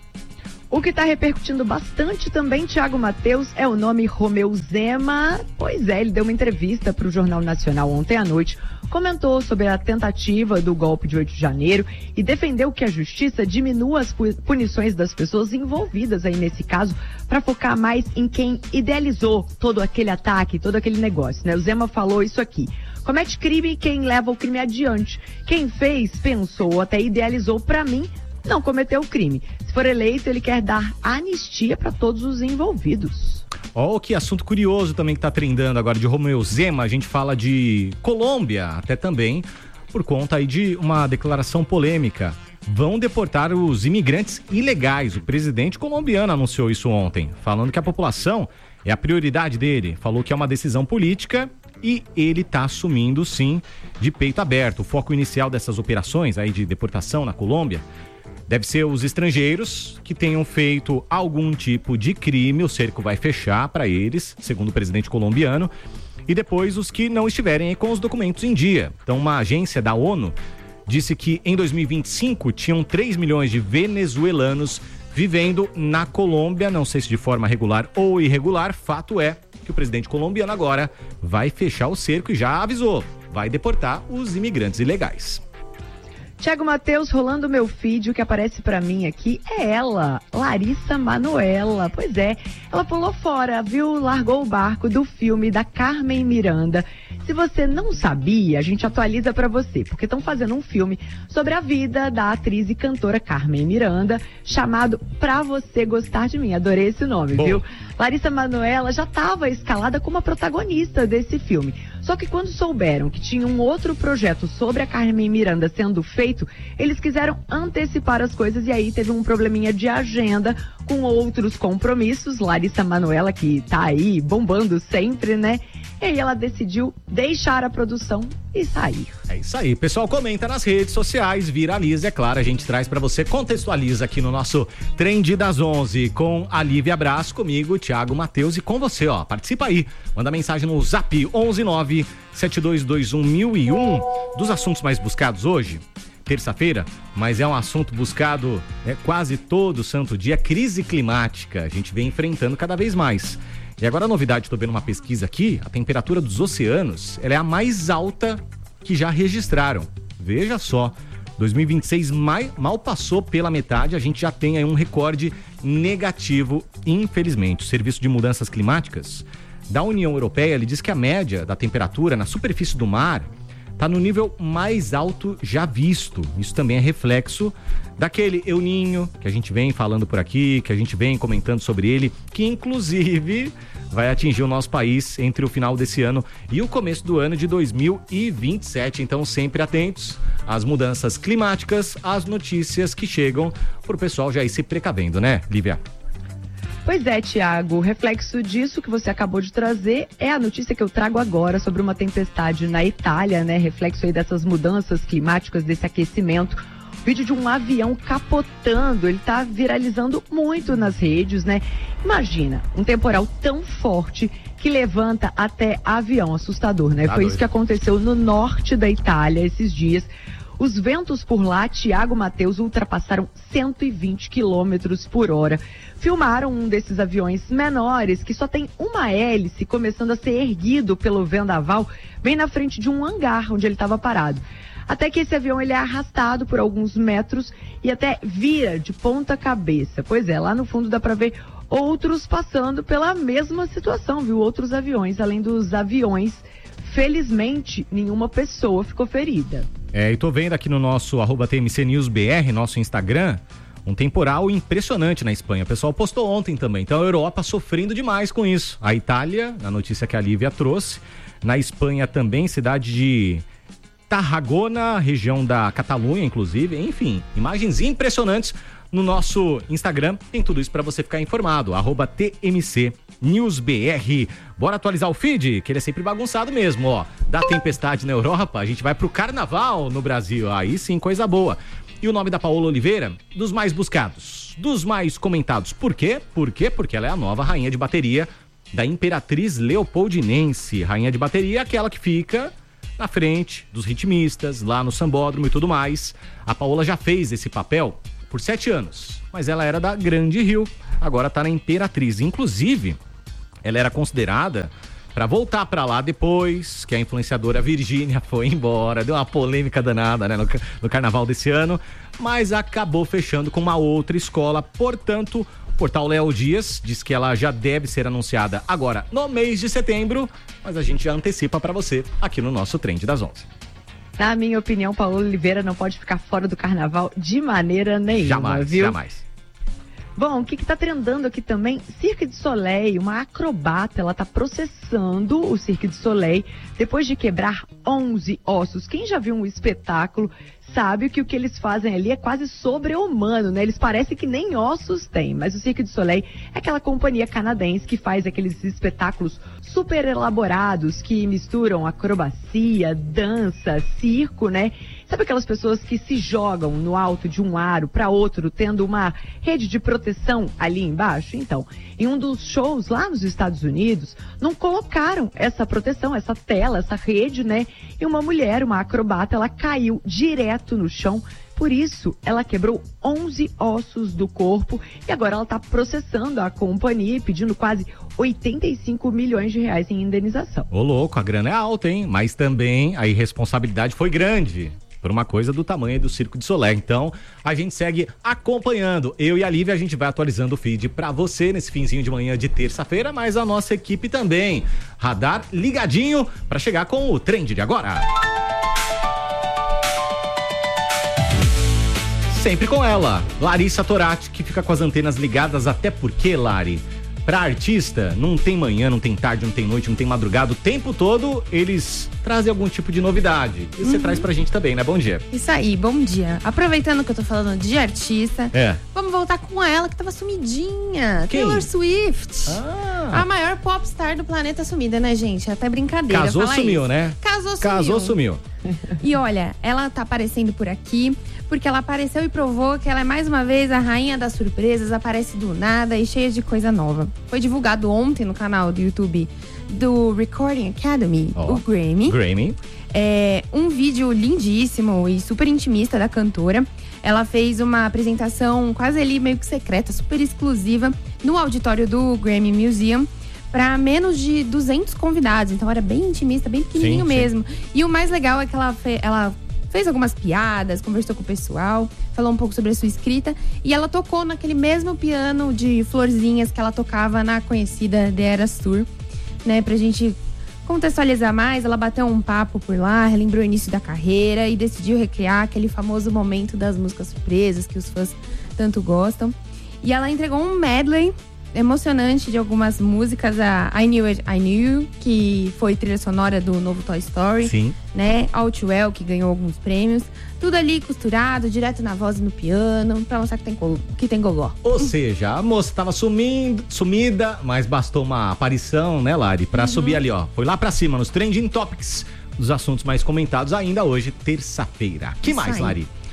O que está repercutindo bastante também, Thiago Matheus, é o nome Romeu Zema. Pois é, ele deu uma entrevista para o Jornal Nacional ontem à noite, comentou sobre a tentativa do golpe de 8 de janeiro e defendeu que a justiça diminua as punições das pessoas envolvidas aí nesse caso para focar mais em quem idealizou todo aquele ataque, todo aquele negócio, né? O Zema falou isso aqui. Comete crime quem leva o crime adiante. Quem fez, pensou, até idealizou, para mim, não cometeu o crime. Se for eleito, ele quer dar anistia para todos os envolvidos. Ó, que assunto curioso também que tá trendando agora de Romeu Zema. A gente fala de Colômbia, até também, por conta aí de uma declaração polêmica. Vão deportar os imigrantes ilegais. O presidente colombiano anunciou isso ontem, falando que a população é a prioridade dele. Falou que é uma decisão política e ele tá assumindo, sim, de peito aberto. O foco inicial dessas operações aí de deportação na Colômbia deve ser os estrangeiros que tenham feito algum tipo de crime. O cerco vai fechar para eles, segundo o presidente colombiano, e depois os que não estiverem aí com os documentos em dia. Então, uma agência da ONU disse que em 2025 tinham 3 milhões de venezuelanos vivendo na Colômbia, não sei se de forma regular ou irregular. Fato é que o presidente colombiano agora vai fechar o cerco e já avisou, vai deportar os imigrantes ilegais. Thiago Matheus, rolando meu feed, o que aparece pra mim aqui é ela, Larissa Manoela. Pois é, ela pulou fora, viu? Largou o barco do filme da Carmen Miranda. Se você não sabia, a gente atualiza pra você, porque estão fazendo um filme sobre a vida da atriz e cantora Carmen Miranda, chamado Pra Você Gostar de Mim. Adorei esse nome, bom, viu? Larissa Manoela já estava escalada como a protagonista desse filme. Só que quando souberam que tinha um outro projeto sobre a Carmen Miranda sendo feito, eles quiseram antecipar as coisas e aí teve um probleminha de agenda com outros compromissos. Larissa Manoela, que tá aí bombando sempre, né? E aí ela decidiu deixar a produção e sair. É isso aí, pessoal, comenta nas redes sociais, viraliza, é claro, a gente traz pra você, contextualiza aqui no nosso Trend das 11 com a Lívia Abraço, comigo, Thiago Matheus, e com você, ó, participa aí, manda mensagem no Zap 11972211001. Dos assuntos mais buscados hoje, terça-feira, mas é um assunto buscado quase todo santo dia, crise climática. A gente vem enfrentando cada vez mais. E agora a novidade, estou vendo uma pesquisa aqui, a temperatura dos oceanos, ela é a mais alta que já registraram. Veja só, 2026 mal passou pela metade, a gente já tem aí um recorde negativo, infelizmente. O Serviço de Mudanças Climáticas da União Europeia, ele diz que a média da temperatura na superfície do mar está no nível mais alto já visto. Isso também é reflexo daquele El Niño que a gente vem falando por aqui, que a gente vem comentando sobre ele, que inclusive vai atingir o nosso país entre o final desse ano e o começo do ano de 2027. Então, sempre atentos às mudanças climáticas, às notícias que chegam, para o pessoal já ir se precavendo, né, Lívia? Pois é, Thiago, o reflexo disso que você acabou de trazer é a notícia que eu trago agora sobre uma tempestade na Itália, né? Reflexo aí dessas mudanças climáticas, desse aquecimento. Vídeo de um avião capotando, ele tá viralizando muito nas redes, né? Imagina, um temporal tão forte que levanta até avião, assustador, né? Foi isso que aconteceu no norte da Itália esses dias. Os ventos por lá, Thiago Mateus, ultrapassaram 120 quilômetros por hora. Filmaram um desses aviões menores que só tem uma hélice começando a ser erguido pelo vendaval bem na frente de um hangar onde ele estava parado. Até que esse avião ele é arrastado por alguns metros e até vira de ponta cabeça. Pois é, lá no fundo dá para ver outros passando pela mesma situação, viu? Outros aviões, além dos aviões. Felizmente, nenhuma pessoa ficou ferida. E tô vendo aqui no nosso @TMCNewsBR, nosso Instagram, um temporal impressionante na Espanha. O pessoal postou ontem também. Então a Europa sofrendo demais com isso. A Itália, na notícia que a Lívia trouxe. Na Espanha também, cidade de Tarragona, região da Catalunha, inclusive. Enfim, imagens impressionantes no nosso Instagram. Tem tudo isso para você ficar informado. @TMCNewsBR. Bora atualizar o feed, que ele é sempre bagunçado mesmo, ó. Da tempestade na Europa, a gente vai pro carnaval no Brasil. Aí sim, coisa boa. E o nome da Paola Oliveira, dos mais buscados, dos mais comentados. Por quê? Porque ela é a nova rainha de bateria da Imperatriz Leopoldinense. Rainha de bateria, aquela que fica na frente dos ritmistas, lá no sambódromo e tudo mais. A Paola já fez esse papel por 7 anos, mas ela era da Grande Rio, agora tá na Imperatriz. Inclusive, ela era considerada para voltar para lá depois que a influenciadora Virgínia foi embora. Deu uma polêmica danada, né, no carnaval desse ano, mas acabou fechando com uma outra escola. Portanto, o portal Léo Dias diz que ela já deve ser anunciada agora no mês de setembro, mas a gente já antecipa para você aqui no nosso Trend das 11. Na minha opinião, Paola Oliveira não pode ficar fora do carnaval de maneira nenhuma, jamais, viu? Jamais. Bom, o que tá trendando aqui também? Cirque du Soleil, uma acrobata, ela tá processando o Cirque du Soleil depois de quebrar 11 ossos. Quem já viu um espetáculo sabe que o que eles fazem ali é quase sobre-humano, né? Eles parecem que nem ossos têm, mas o Cirque du Soleil é aquela companhia canadense que faz aqueles espetáculos super elaborados que misturam acrobacia, dança, circo, né? Sabe aquelas pessoas que se jogam no alto de um aro para outro, tendo uma rede de proteção ali embaixo? Então, em um dos shows lá nos Estados Unidos, não colocaram essa proteção, essa tela, essa rede, né? E uma mulher, uma acrobata, ela caiu direto no chão. Por isso, ela quebrou 11 ossos do corpo e agora ela está processando a companhia e pedindo quase 85 milhões de reais em indenização. Ô louco, a grana é alta, hein? Mas também a irresponsabilidade foi grande por uma coisa do tamanho do Cirque du Soleil. Então, a gente segue acompanhando. Eu e a Lívia, a gente vai atualizando o feed pra você nesse finzinho de manhã de terça-feira, mas a nossa equipe também. Radar ligadinho pra chegar com o Trend de agora. Sempre com ela, Larissa Torati, que fica com as antenas ligadas, até porque, Lari, pra artista, não tem manhã, não tem tarde, não tem noite, não tem madrugada, o tempo todo eles trazem algum tipo de novidade. E você traz pra gente também, né? Bom dia. Isso aí, bom dia. Aproveitando que eu tô falando de artista, vamos voltar com ela, que tava sumidinha. Quem? Taylor Swift. A maior popstar do planeta sumida, né, gente? Até brincadeira. Casou, sumiu, isso. né? Casou, sumiu. E olha, ela tá aparecendo por aqui porque ela apareceu e provou que ela é mais uma vez a rainha das surpresas, aparece do nada e cheia de coisa nova. Foi divulgado ontem no canal do YouTube do Recording Academy, o Grammy. É um vídeo lindíssimo e super intimista da cantora. Ela fez uma apresentação quase ali meio que secreta, super exclusiva, no auditório do Grammy Museum, para menos de 200 convidados. Então era bem intimista, bem pequenininho mesmo. E o mais legal é que ela fez algumas piadas, conversou com o pessoal, falou um pouco sobre a sua escrita. E ela tocou naquele mesmo piano de florzinhas que ela tocava na conhecida The Eras Tour, né? Pra gente contextualizar mais, ela bateu um papo por lá, relembrou o início da carreira e decidiu recriar aquele famoso momento das músicas surpresas que os fãs tanto gostam. E ela entregou um medley emocionante de algumas músicas, a I Knew It, I Knew, que foi trilha sonora do novo Toy Story. Sim. Né? All Too Well, que ganhou alguns prêmios. Tudo ali costurado, direto na voz e no piano, pra mostrar que tem gogó. Ou seja, a moça tava sumida, mas bastou uma aparição, né, Lari, pra subir ali, ó. Foi lá pra cima, nos Trending Topics, dos assuntos mais comentados ainda hoje, terça-feira. Que mais, Lari?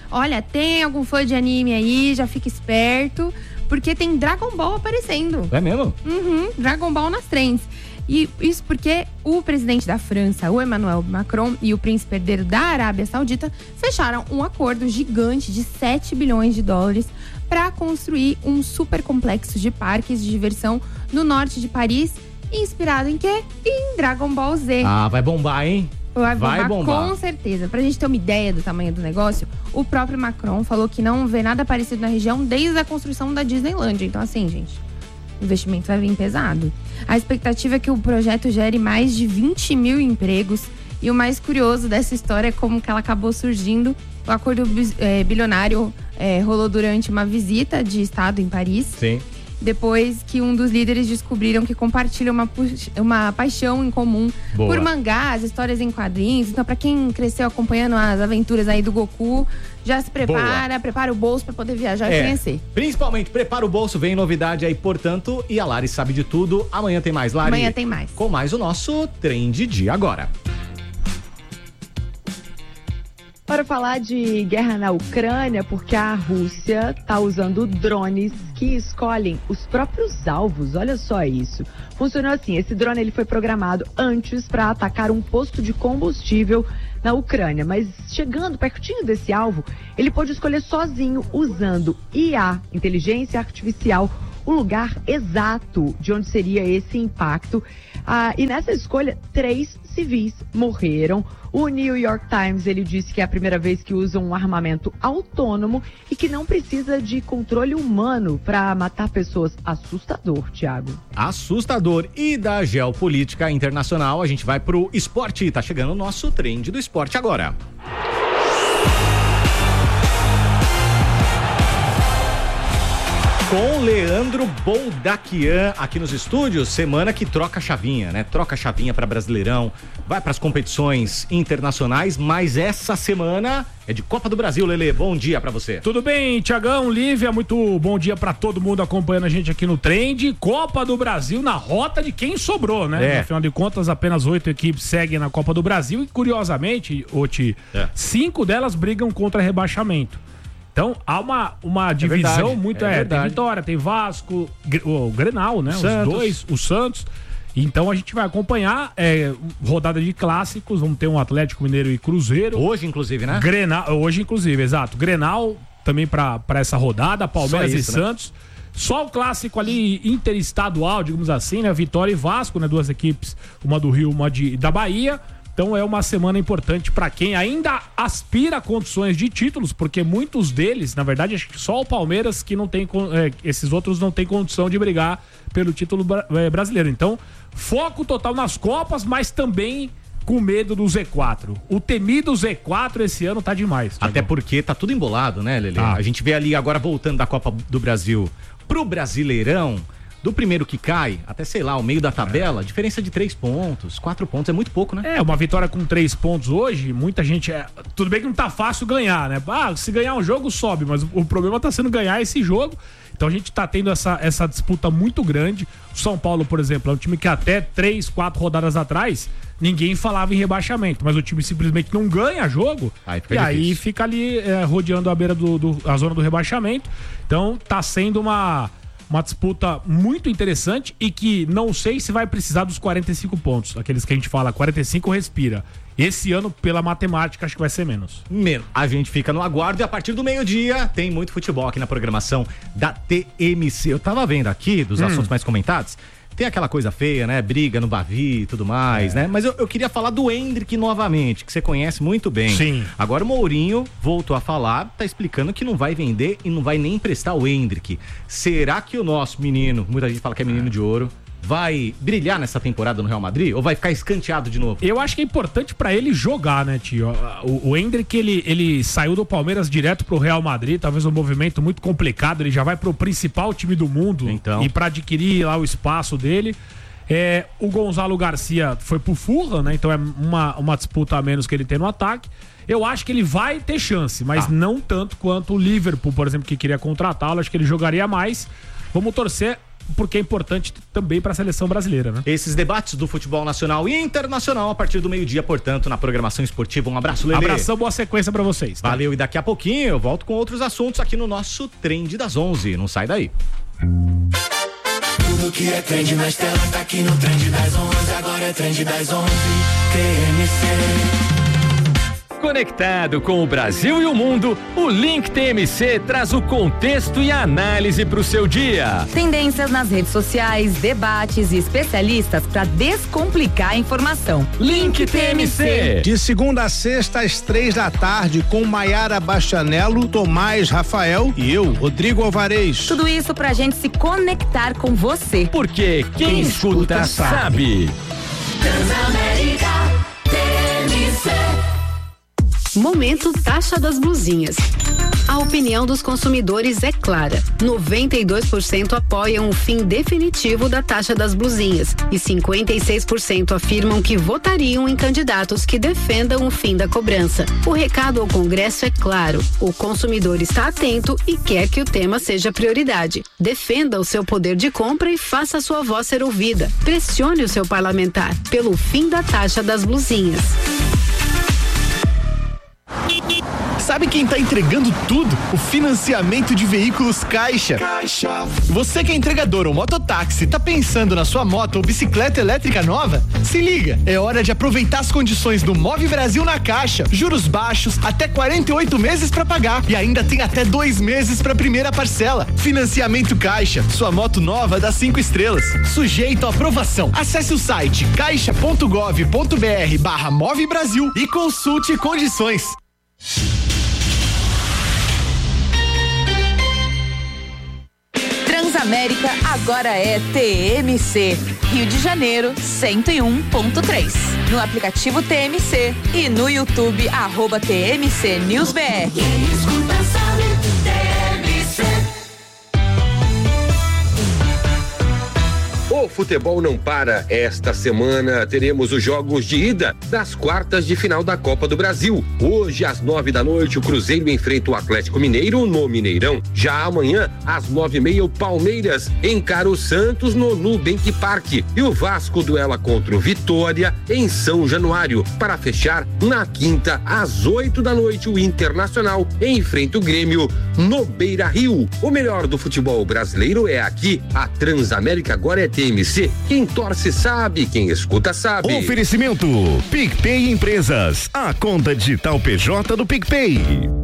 Olha, tem algum fã de anime aí, já fica esperto, porque tem Dragon Ball aparecendo. É mesmo? Dragon Ball nas trends. E isso porque o presidente da França, o Emmanuel Macron, e o príncipe herdeiro da Arábia Saudita fecharam um acordo gigante de 7 bilhões de dólares para construir um super complexo de parques de diversão no norte de Paris, inspirado em quê? Em Dragon Ball Z. Ah, vai bombar, hein? Vai bombar, com certeza. Pra gente ter uma ideia do tamanho do negócio, o próprio Macron falou que não vê nada parecido na região desde a construção da Disneyland. Então, assim, gente, o investimento vai vir pesado. A expectativa é que o projeto gere mais de 20 mil empregos. E o mais curioso dessa história é como que ela acabou surgindo. O acordo bilionário rolou durante uma visita de Estado em Paris. Sim. Depois que um dos líderes descobriram que compartilha uma paixão em comum por mangás, histórias em quadrinhos. Então, pra quem cresceu acompanhando as aventuras aí do Goku, já se prepara o bolso pra poder viajar e conhecer. Principalmente, prepara o bolso, vem novidade aí, portanto. E a Lari sabe de tudo. Amanhã tem mais, Lari. Amanhã tem mais. Com mais o nosso Trend de agora. Para falar de guerra na Ucrânia, porque a Rússia está usando drones que escolhem os próprios alvos. Olha só isso. Funcionou assim, esse drone ele foi programado antes para atacar um posto de combustível na Ucrânia, mas chegando pertinho desse alvo, ele pôde escolher sozinho, usando IA, inteligência artificial, o lugar exato de onde seria esse impacto. E nessa escolha, 3 civis morreram. O New York Times, ele disse que é a primeira vez que usam um armamento autônomo e que não precisa de controle humano para matar pessoas. Assustador, Thiago. Assustador. E da geopolítica internacional, a gente vai pro esporte. Tá chegando o nosso Trend do esporte agora. Com Leandro Boldaquian aqui nos estúdios, semana que troca a chavinha, né? Troca a chavinha para Brasileirão, vai para as competições internacionais, mas essa semana é de Copa do Brasil, Lelê. Bom dia para você. Tudo bem, Tiagão, Lívia, muito bom dia para todo mundo acompanhando a gente aqui no Trend. Copa do Brasil na rota de quem sobrou, né? Afinal de contas, apenas 8 equipes seguem na Copa do Brasil e, curiosamente, 5 delas brigam contra rebaixamento. Então, há uma divisão muito... Tem Vitória, tem Vasco, o Grenal, né? Os dois, o Santos. Então, a gente vai acompanhar rodada de clássicos. Vamos ter um Atlético Mineiro e Cruzeiro. Hoje, inclusive, né? Hoje, inclusive, exato. Grenal também para essa rodada. Palmeiras e Santos. Só o clássico ali interestadual, digamos assim, né? Vitória e Vasco, né? 2 equipes, uma do Rio, uma da Bahia. Então é uma semana importante para quem ainda aspira a condições de títulos, porque muitos deles, na verdade, acho que só o Palmeiras que não tem, esses outros não tem condição de brigar pelo título brasileiro. Então, foco total nas Copas, mas também com medo do Z4. O temido Z4 esse ano tá demais. Até porque tá tudo embolado, né, Lelê? A gente vê ali agora voltando da Copa do Brasil pro Brasileirão. Do primeiro que cai, até sei lá, o meio da tabela, diferença de 3 pontos, 4 pontos, é muito pouco, né? Uma vitória com 3 pontos hoje, muita gente... Tudo bem que não tá fácil ganhar, né? Se ganhar um jogo, sobe, mas o problema tá sendo ganhar esse jogo. Então a gente tá tendo essa disputa muito grande. O São Paulo, por exemplo, é um time que até 3, 4 rodadas atrás, ninguém falava em rebaixamento, mas o time simplesmente não ganha jogo, aí fica ali rodeando a beira a zona do rebaixamento. Então tá sendo uma disputa muito interessante e que não sei se vai precisar dos 45 pontos. Aqueles que a gente fala, 45 respira. Esse ano, pela matemática, acho que vai ser menos. A gente fica no aguardo e a partir do meio-dia tem muito futebol aqui na programação da TMC. Eu tava vendo aqui, dos assuntos mais comentados, tem aquela coisa feia, né? Briga no Bavi e tudo mais, né? Mas eu queria falar do Endrick novamente, que você conhece muito bem. Sim. Agora o Mourinho voltou a falar, tá explicando que não vai vender e não vai nem emprestar o Endrick. Será que o nosso menino, muita gente fala que é menino de ouro, vai brilhar nessa temporada no Real Madrid ou vai ficar escanteado de novo? Eu acho que é importante pra ele jogar, né, tio? O Endrick, ele saiu do Palmeiras direto pro Real Madrid, talvez um movimento muito complicado, ele já vai pro principal time do mundo e pra adquirir lá o espaço dele. O Gonzalo Garcia foi pro Fulham, né? Então é uma disputa a menos que ele tem no ataque. Eu acho que ele vai ter chance, mas não tanto quanto o Liverpool, por exemplo, que queria contratá-lo. Acho que ele jogaria mais. Vamos torcer. porque é importante também para a seleção brasileira, né? Esses debates do futebol nacional e internacional a partir do meio-dia, portanto, na programação esportiva. Um abraço, Lelê. Abração, boa sequência para vocês. Tá? Valeu, e daqui a pouquinho eu volto com outros assuntos aqui no nosso Trend das 11. Não sai daí. Tudo que é trend nas telas tá aqui no Trend das 11. Agora é Trend das 11. TMC. Conectado com o Brasil e o mundo, o Link TMC traz o contexto e a análise para o seu dia. Tendências nas redes sociais, debates e especialistas para descomplicar a informação. Link TMC. De segunda a sexta, às 3h, com Maiara Bastianello, Tomás Rafael e eu, Rodrigo Alvarez. Tudo isso pra gente se conectar com você. Porque quem escuta sabe. Transamérica TMC. Momento Taxa das Blusinhas. A opinião dos consumidores é clara. 92% apoiam o fim definitivo da taxa das blusinhas e 56% afirmam que votariam em candidatos que defendam o fim da cobrança. O recado ao Congresso é claro. O consumidor está atento e quer que o tema seja prioridade. Defenda o seu poder de compra e faça a sua voz ser ouvida. Pressione o seu parlamentar pelo fim da taxa das blusinhas. Sabe quem tá entregando tudo? O financiamento de veículos Caixa. Você que é entregador ou mototáxi, tá pensando na sua moto ou bicicleta elétrica nova? Se liga, é hora de aproveitar as condições do Move Brasil na Caixa. Juros baixos, até 48 meses para pagar e ainda tem até 2 meses para primeira parcela. Financiamento Caixa, sua moto nova dá 5 estrelas. Sujeito à aprovação. Acesse o site caixa.gov.br/Move Brasil e consulte condições. Transamérica agora é TMC. Rio de Janeiro 101.3. No aplicativo TMC e no YouTube @TMC News BR. Quem escuta sabe, TMC. O futebol não para. Esta semana teremos os jogos de ida das quartas de final da Copa do Brasil. Hoje, às 9h, o Cruzeiro enfrenta o Atlético Mineiro no Mineirão. Já amanhã, às 9h30, o Palmeiras encara o Santos no Nubank Park. E o Vasco duela contra o Vitória em São Januário. Para fechar, na quinta, às 8h, o Internacional enfrenta o Grêmio no Beira-Rio. O melhor do futebol brasileiro é aqui. A Transamérica agora é TMC. Quem torce sabe, quem escuta sabe. Oferecimento PicPay Empresas, a conta digital PJ do PicPay.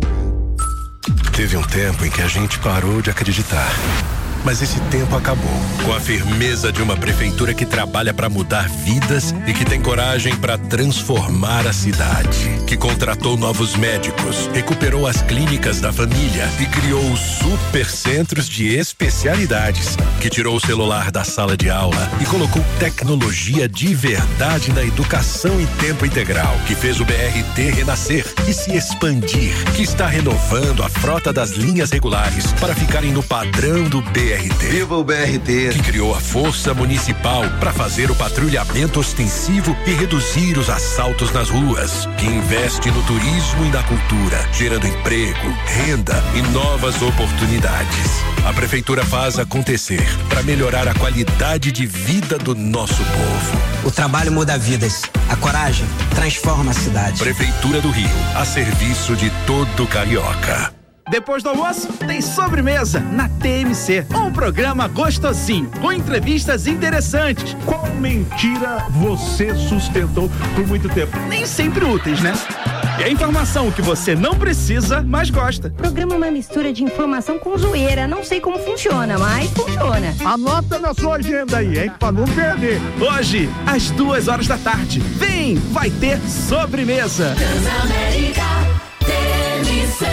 Teve um tempo em que a gente parou de acreditar. Mas esse tempo acabou. Com a firmeza de uma prefeitura que trabalha para mudar vidas e que tem coragem para transformar a cidade. Que contratou novos médicos, recuperou as clínicas da família e criou os supercentros de especialidades. Que tirou o celular da sala de aula e colocou tecnologia de verdade na educação em tempo integral. Que fez o BRT renascer e se expandir. Que está renovando a frota das linhas regulares para ficarem no padrão do BRT. Viva o BRT! Que criou a Força Municipal para fazer o patrulhamento ostensivo e reduzir os assaltos nas ruas. Que investe no turismo e na cultura, gerando emprego, renda e novas oportunidades. A prefeitura faz acontecer para melhorar a qualidade de vida do nosso povo. O trabalho muda vidas. A coragem transforma a cidade. Prefeitura do Rio, a serviço de todo carioca. Depois do almoço, tem sobremesa na TMC. Um programa gostosinho, com entrevistas interessantes. Qual mentira você sustentou por muito tempo? Nem sempre úteis, né? E a informação que você não precisa, mas gosta. O programa é uma mistura de informação com zoeira. Não sei como funciona, mas funciona. Anota na sua agenda aí, hein? Pra não perder. Hoje, às 14h. Vem, vai ter sobremesa. Transamérica TMC.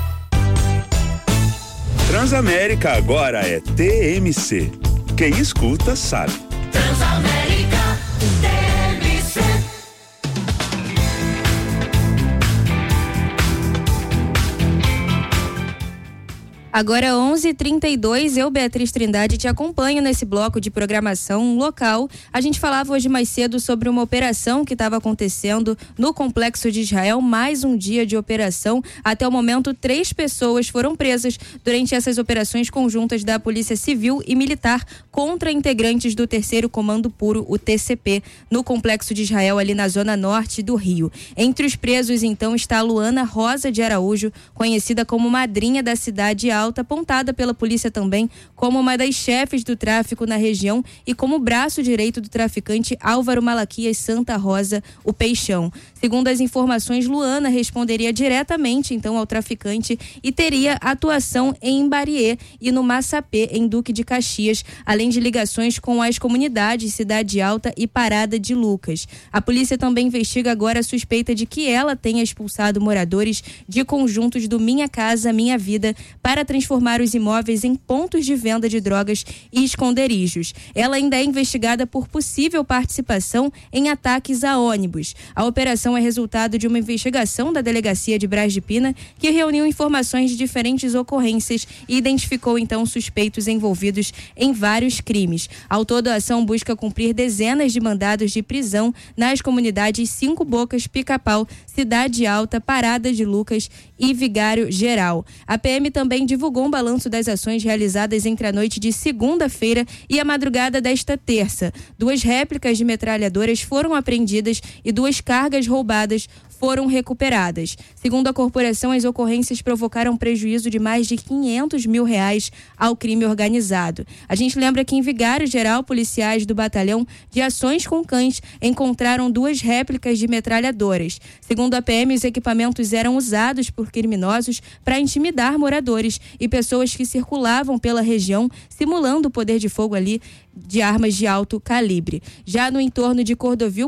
Transamérica agora é TMC. Quem escuta sabe. Transamérica TMC. Agora 11h32, eu, Beatriz Trindade, te acompanho nesse bloco de programação local. A gente falava hoje mais cedo sobre uma operação que estava acontecendo no Complexo de Israel, mais um dia de operação. Até o momento, 3 pessoas foram presas durante essas operações conjuntas da Polícia Civil e Militar contra integrantes do 3º Comando Puro, o TCP, no Complexo de Israel, ali na zona norte do Rio. Entre os presos, então, está a Luana Rosa de Araújo, conhecida como madrinha da Cidade Alta, apontada pela polícia também como uma das chefes do tráfico na região e como braço direito do traficante Álvaro Malaquias Santa Rosa, o Peixão. Segundo as informações, Luana responderia diretamente então ao traficante e teria atuação em Imbariê e no Massapê, em Duque de Caxias, além de ligações com as comunidades Cidade Alta e Parada de Lucas. A polícia também investiga agora a suspeita de que ela tenha expulsado moradores de conjuntos do Minha Casa Minha Vida para transformar os imóveis em pontos de venda de drogas e esconderijos. Ela ainda é investigada por possível participação em ataques a ônibus. A operação é resultado de uma investigação da Delegacia de Braz de Pina, que reuniu informações de diferentes ocorrências e identificou então suspeitos envolvidos em vários crimes. Ao todo, a ação busca cumprir dezenas de mandados de prisão nas comunidades 5 Bocas, Pica-Pau, Cidade Alta, Parada de Lucas e Vigário Geral. A PM também divulgou um balanço das ações realizadas entre a noite de segunda-feira e a madrugada desta terça. 2 réplicas de metralhadoras foram apreendidas e 2 cargas roubadas foram recuperadas. Segundo a corporação, as ocorrências provocaram prejuízo de mais de R$500 mil ao crime organizado. A gente lembra que em Vigário Geral, policiais do Batalhão de Ações com Cães encontraram 2 réplicas de metralhadoras. Segundo a PM, os equipamentos eram usados por criminosos para intimidar moradores e pessoas que circulavam pela região, simulando o poder de fogo ali de armas de alto calibre. Já no entorno de Cordovil,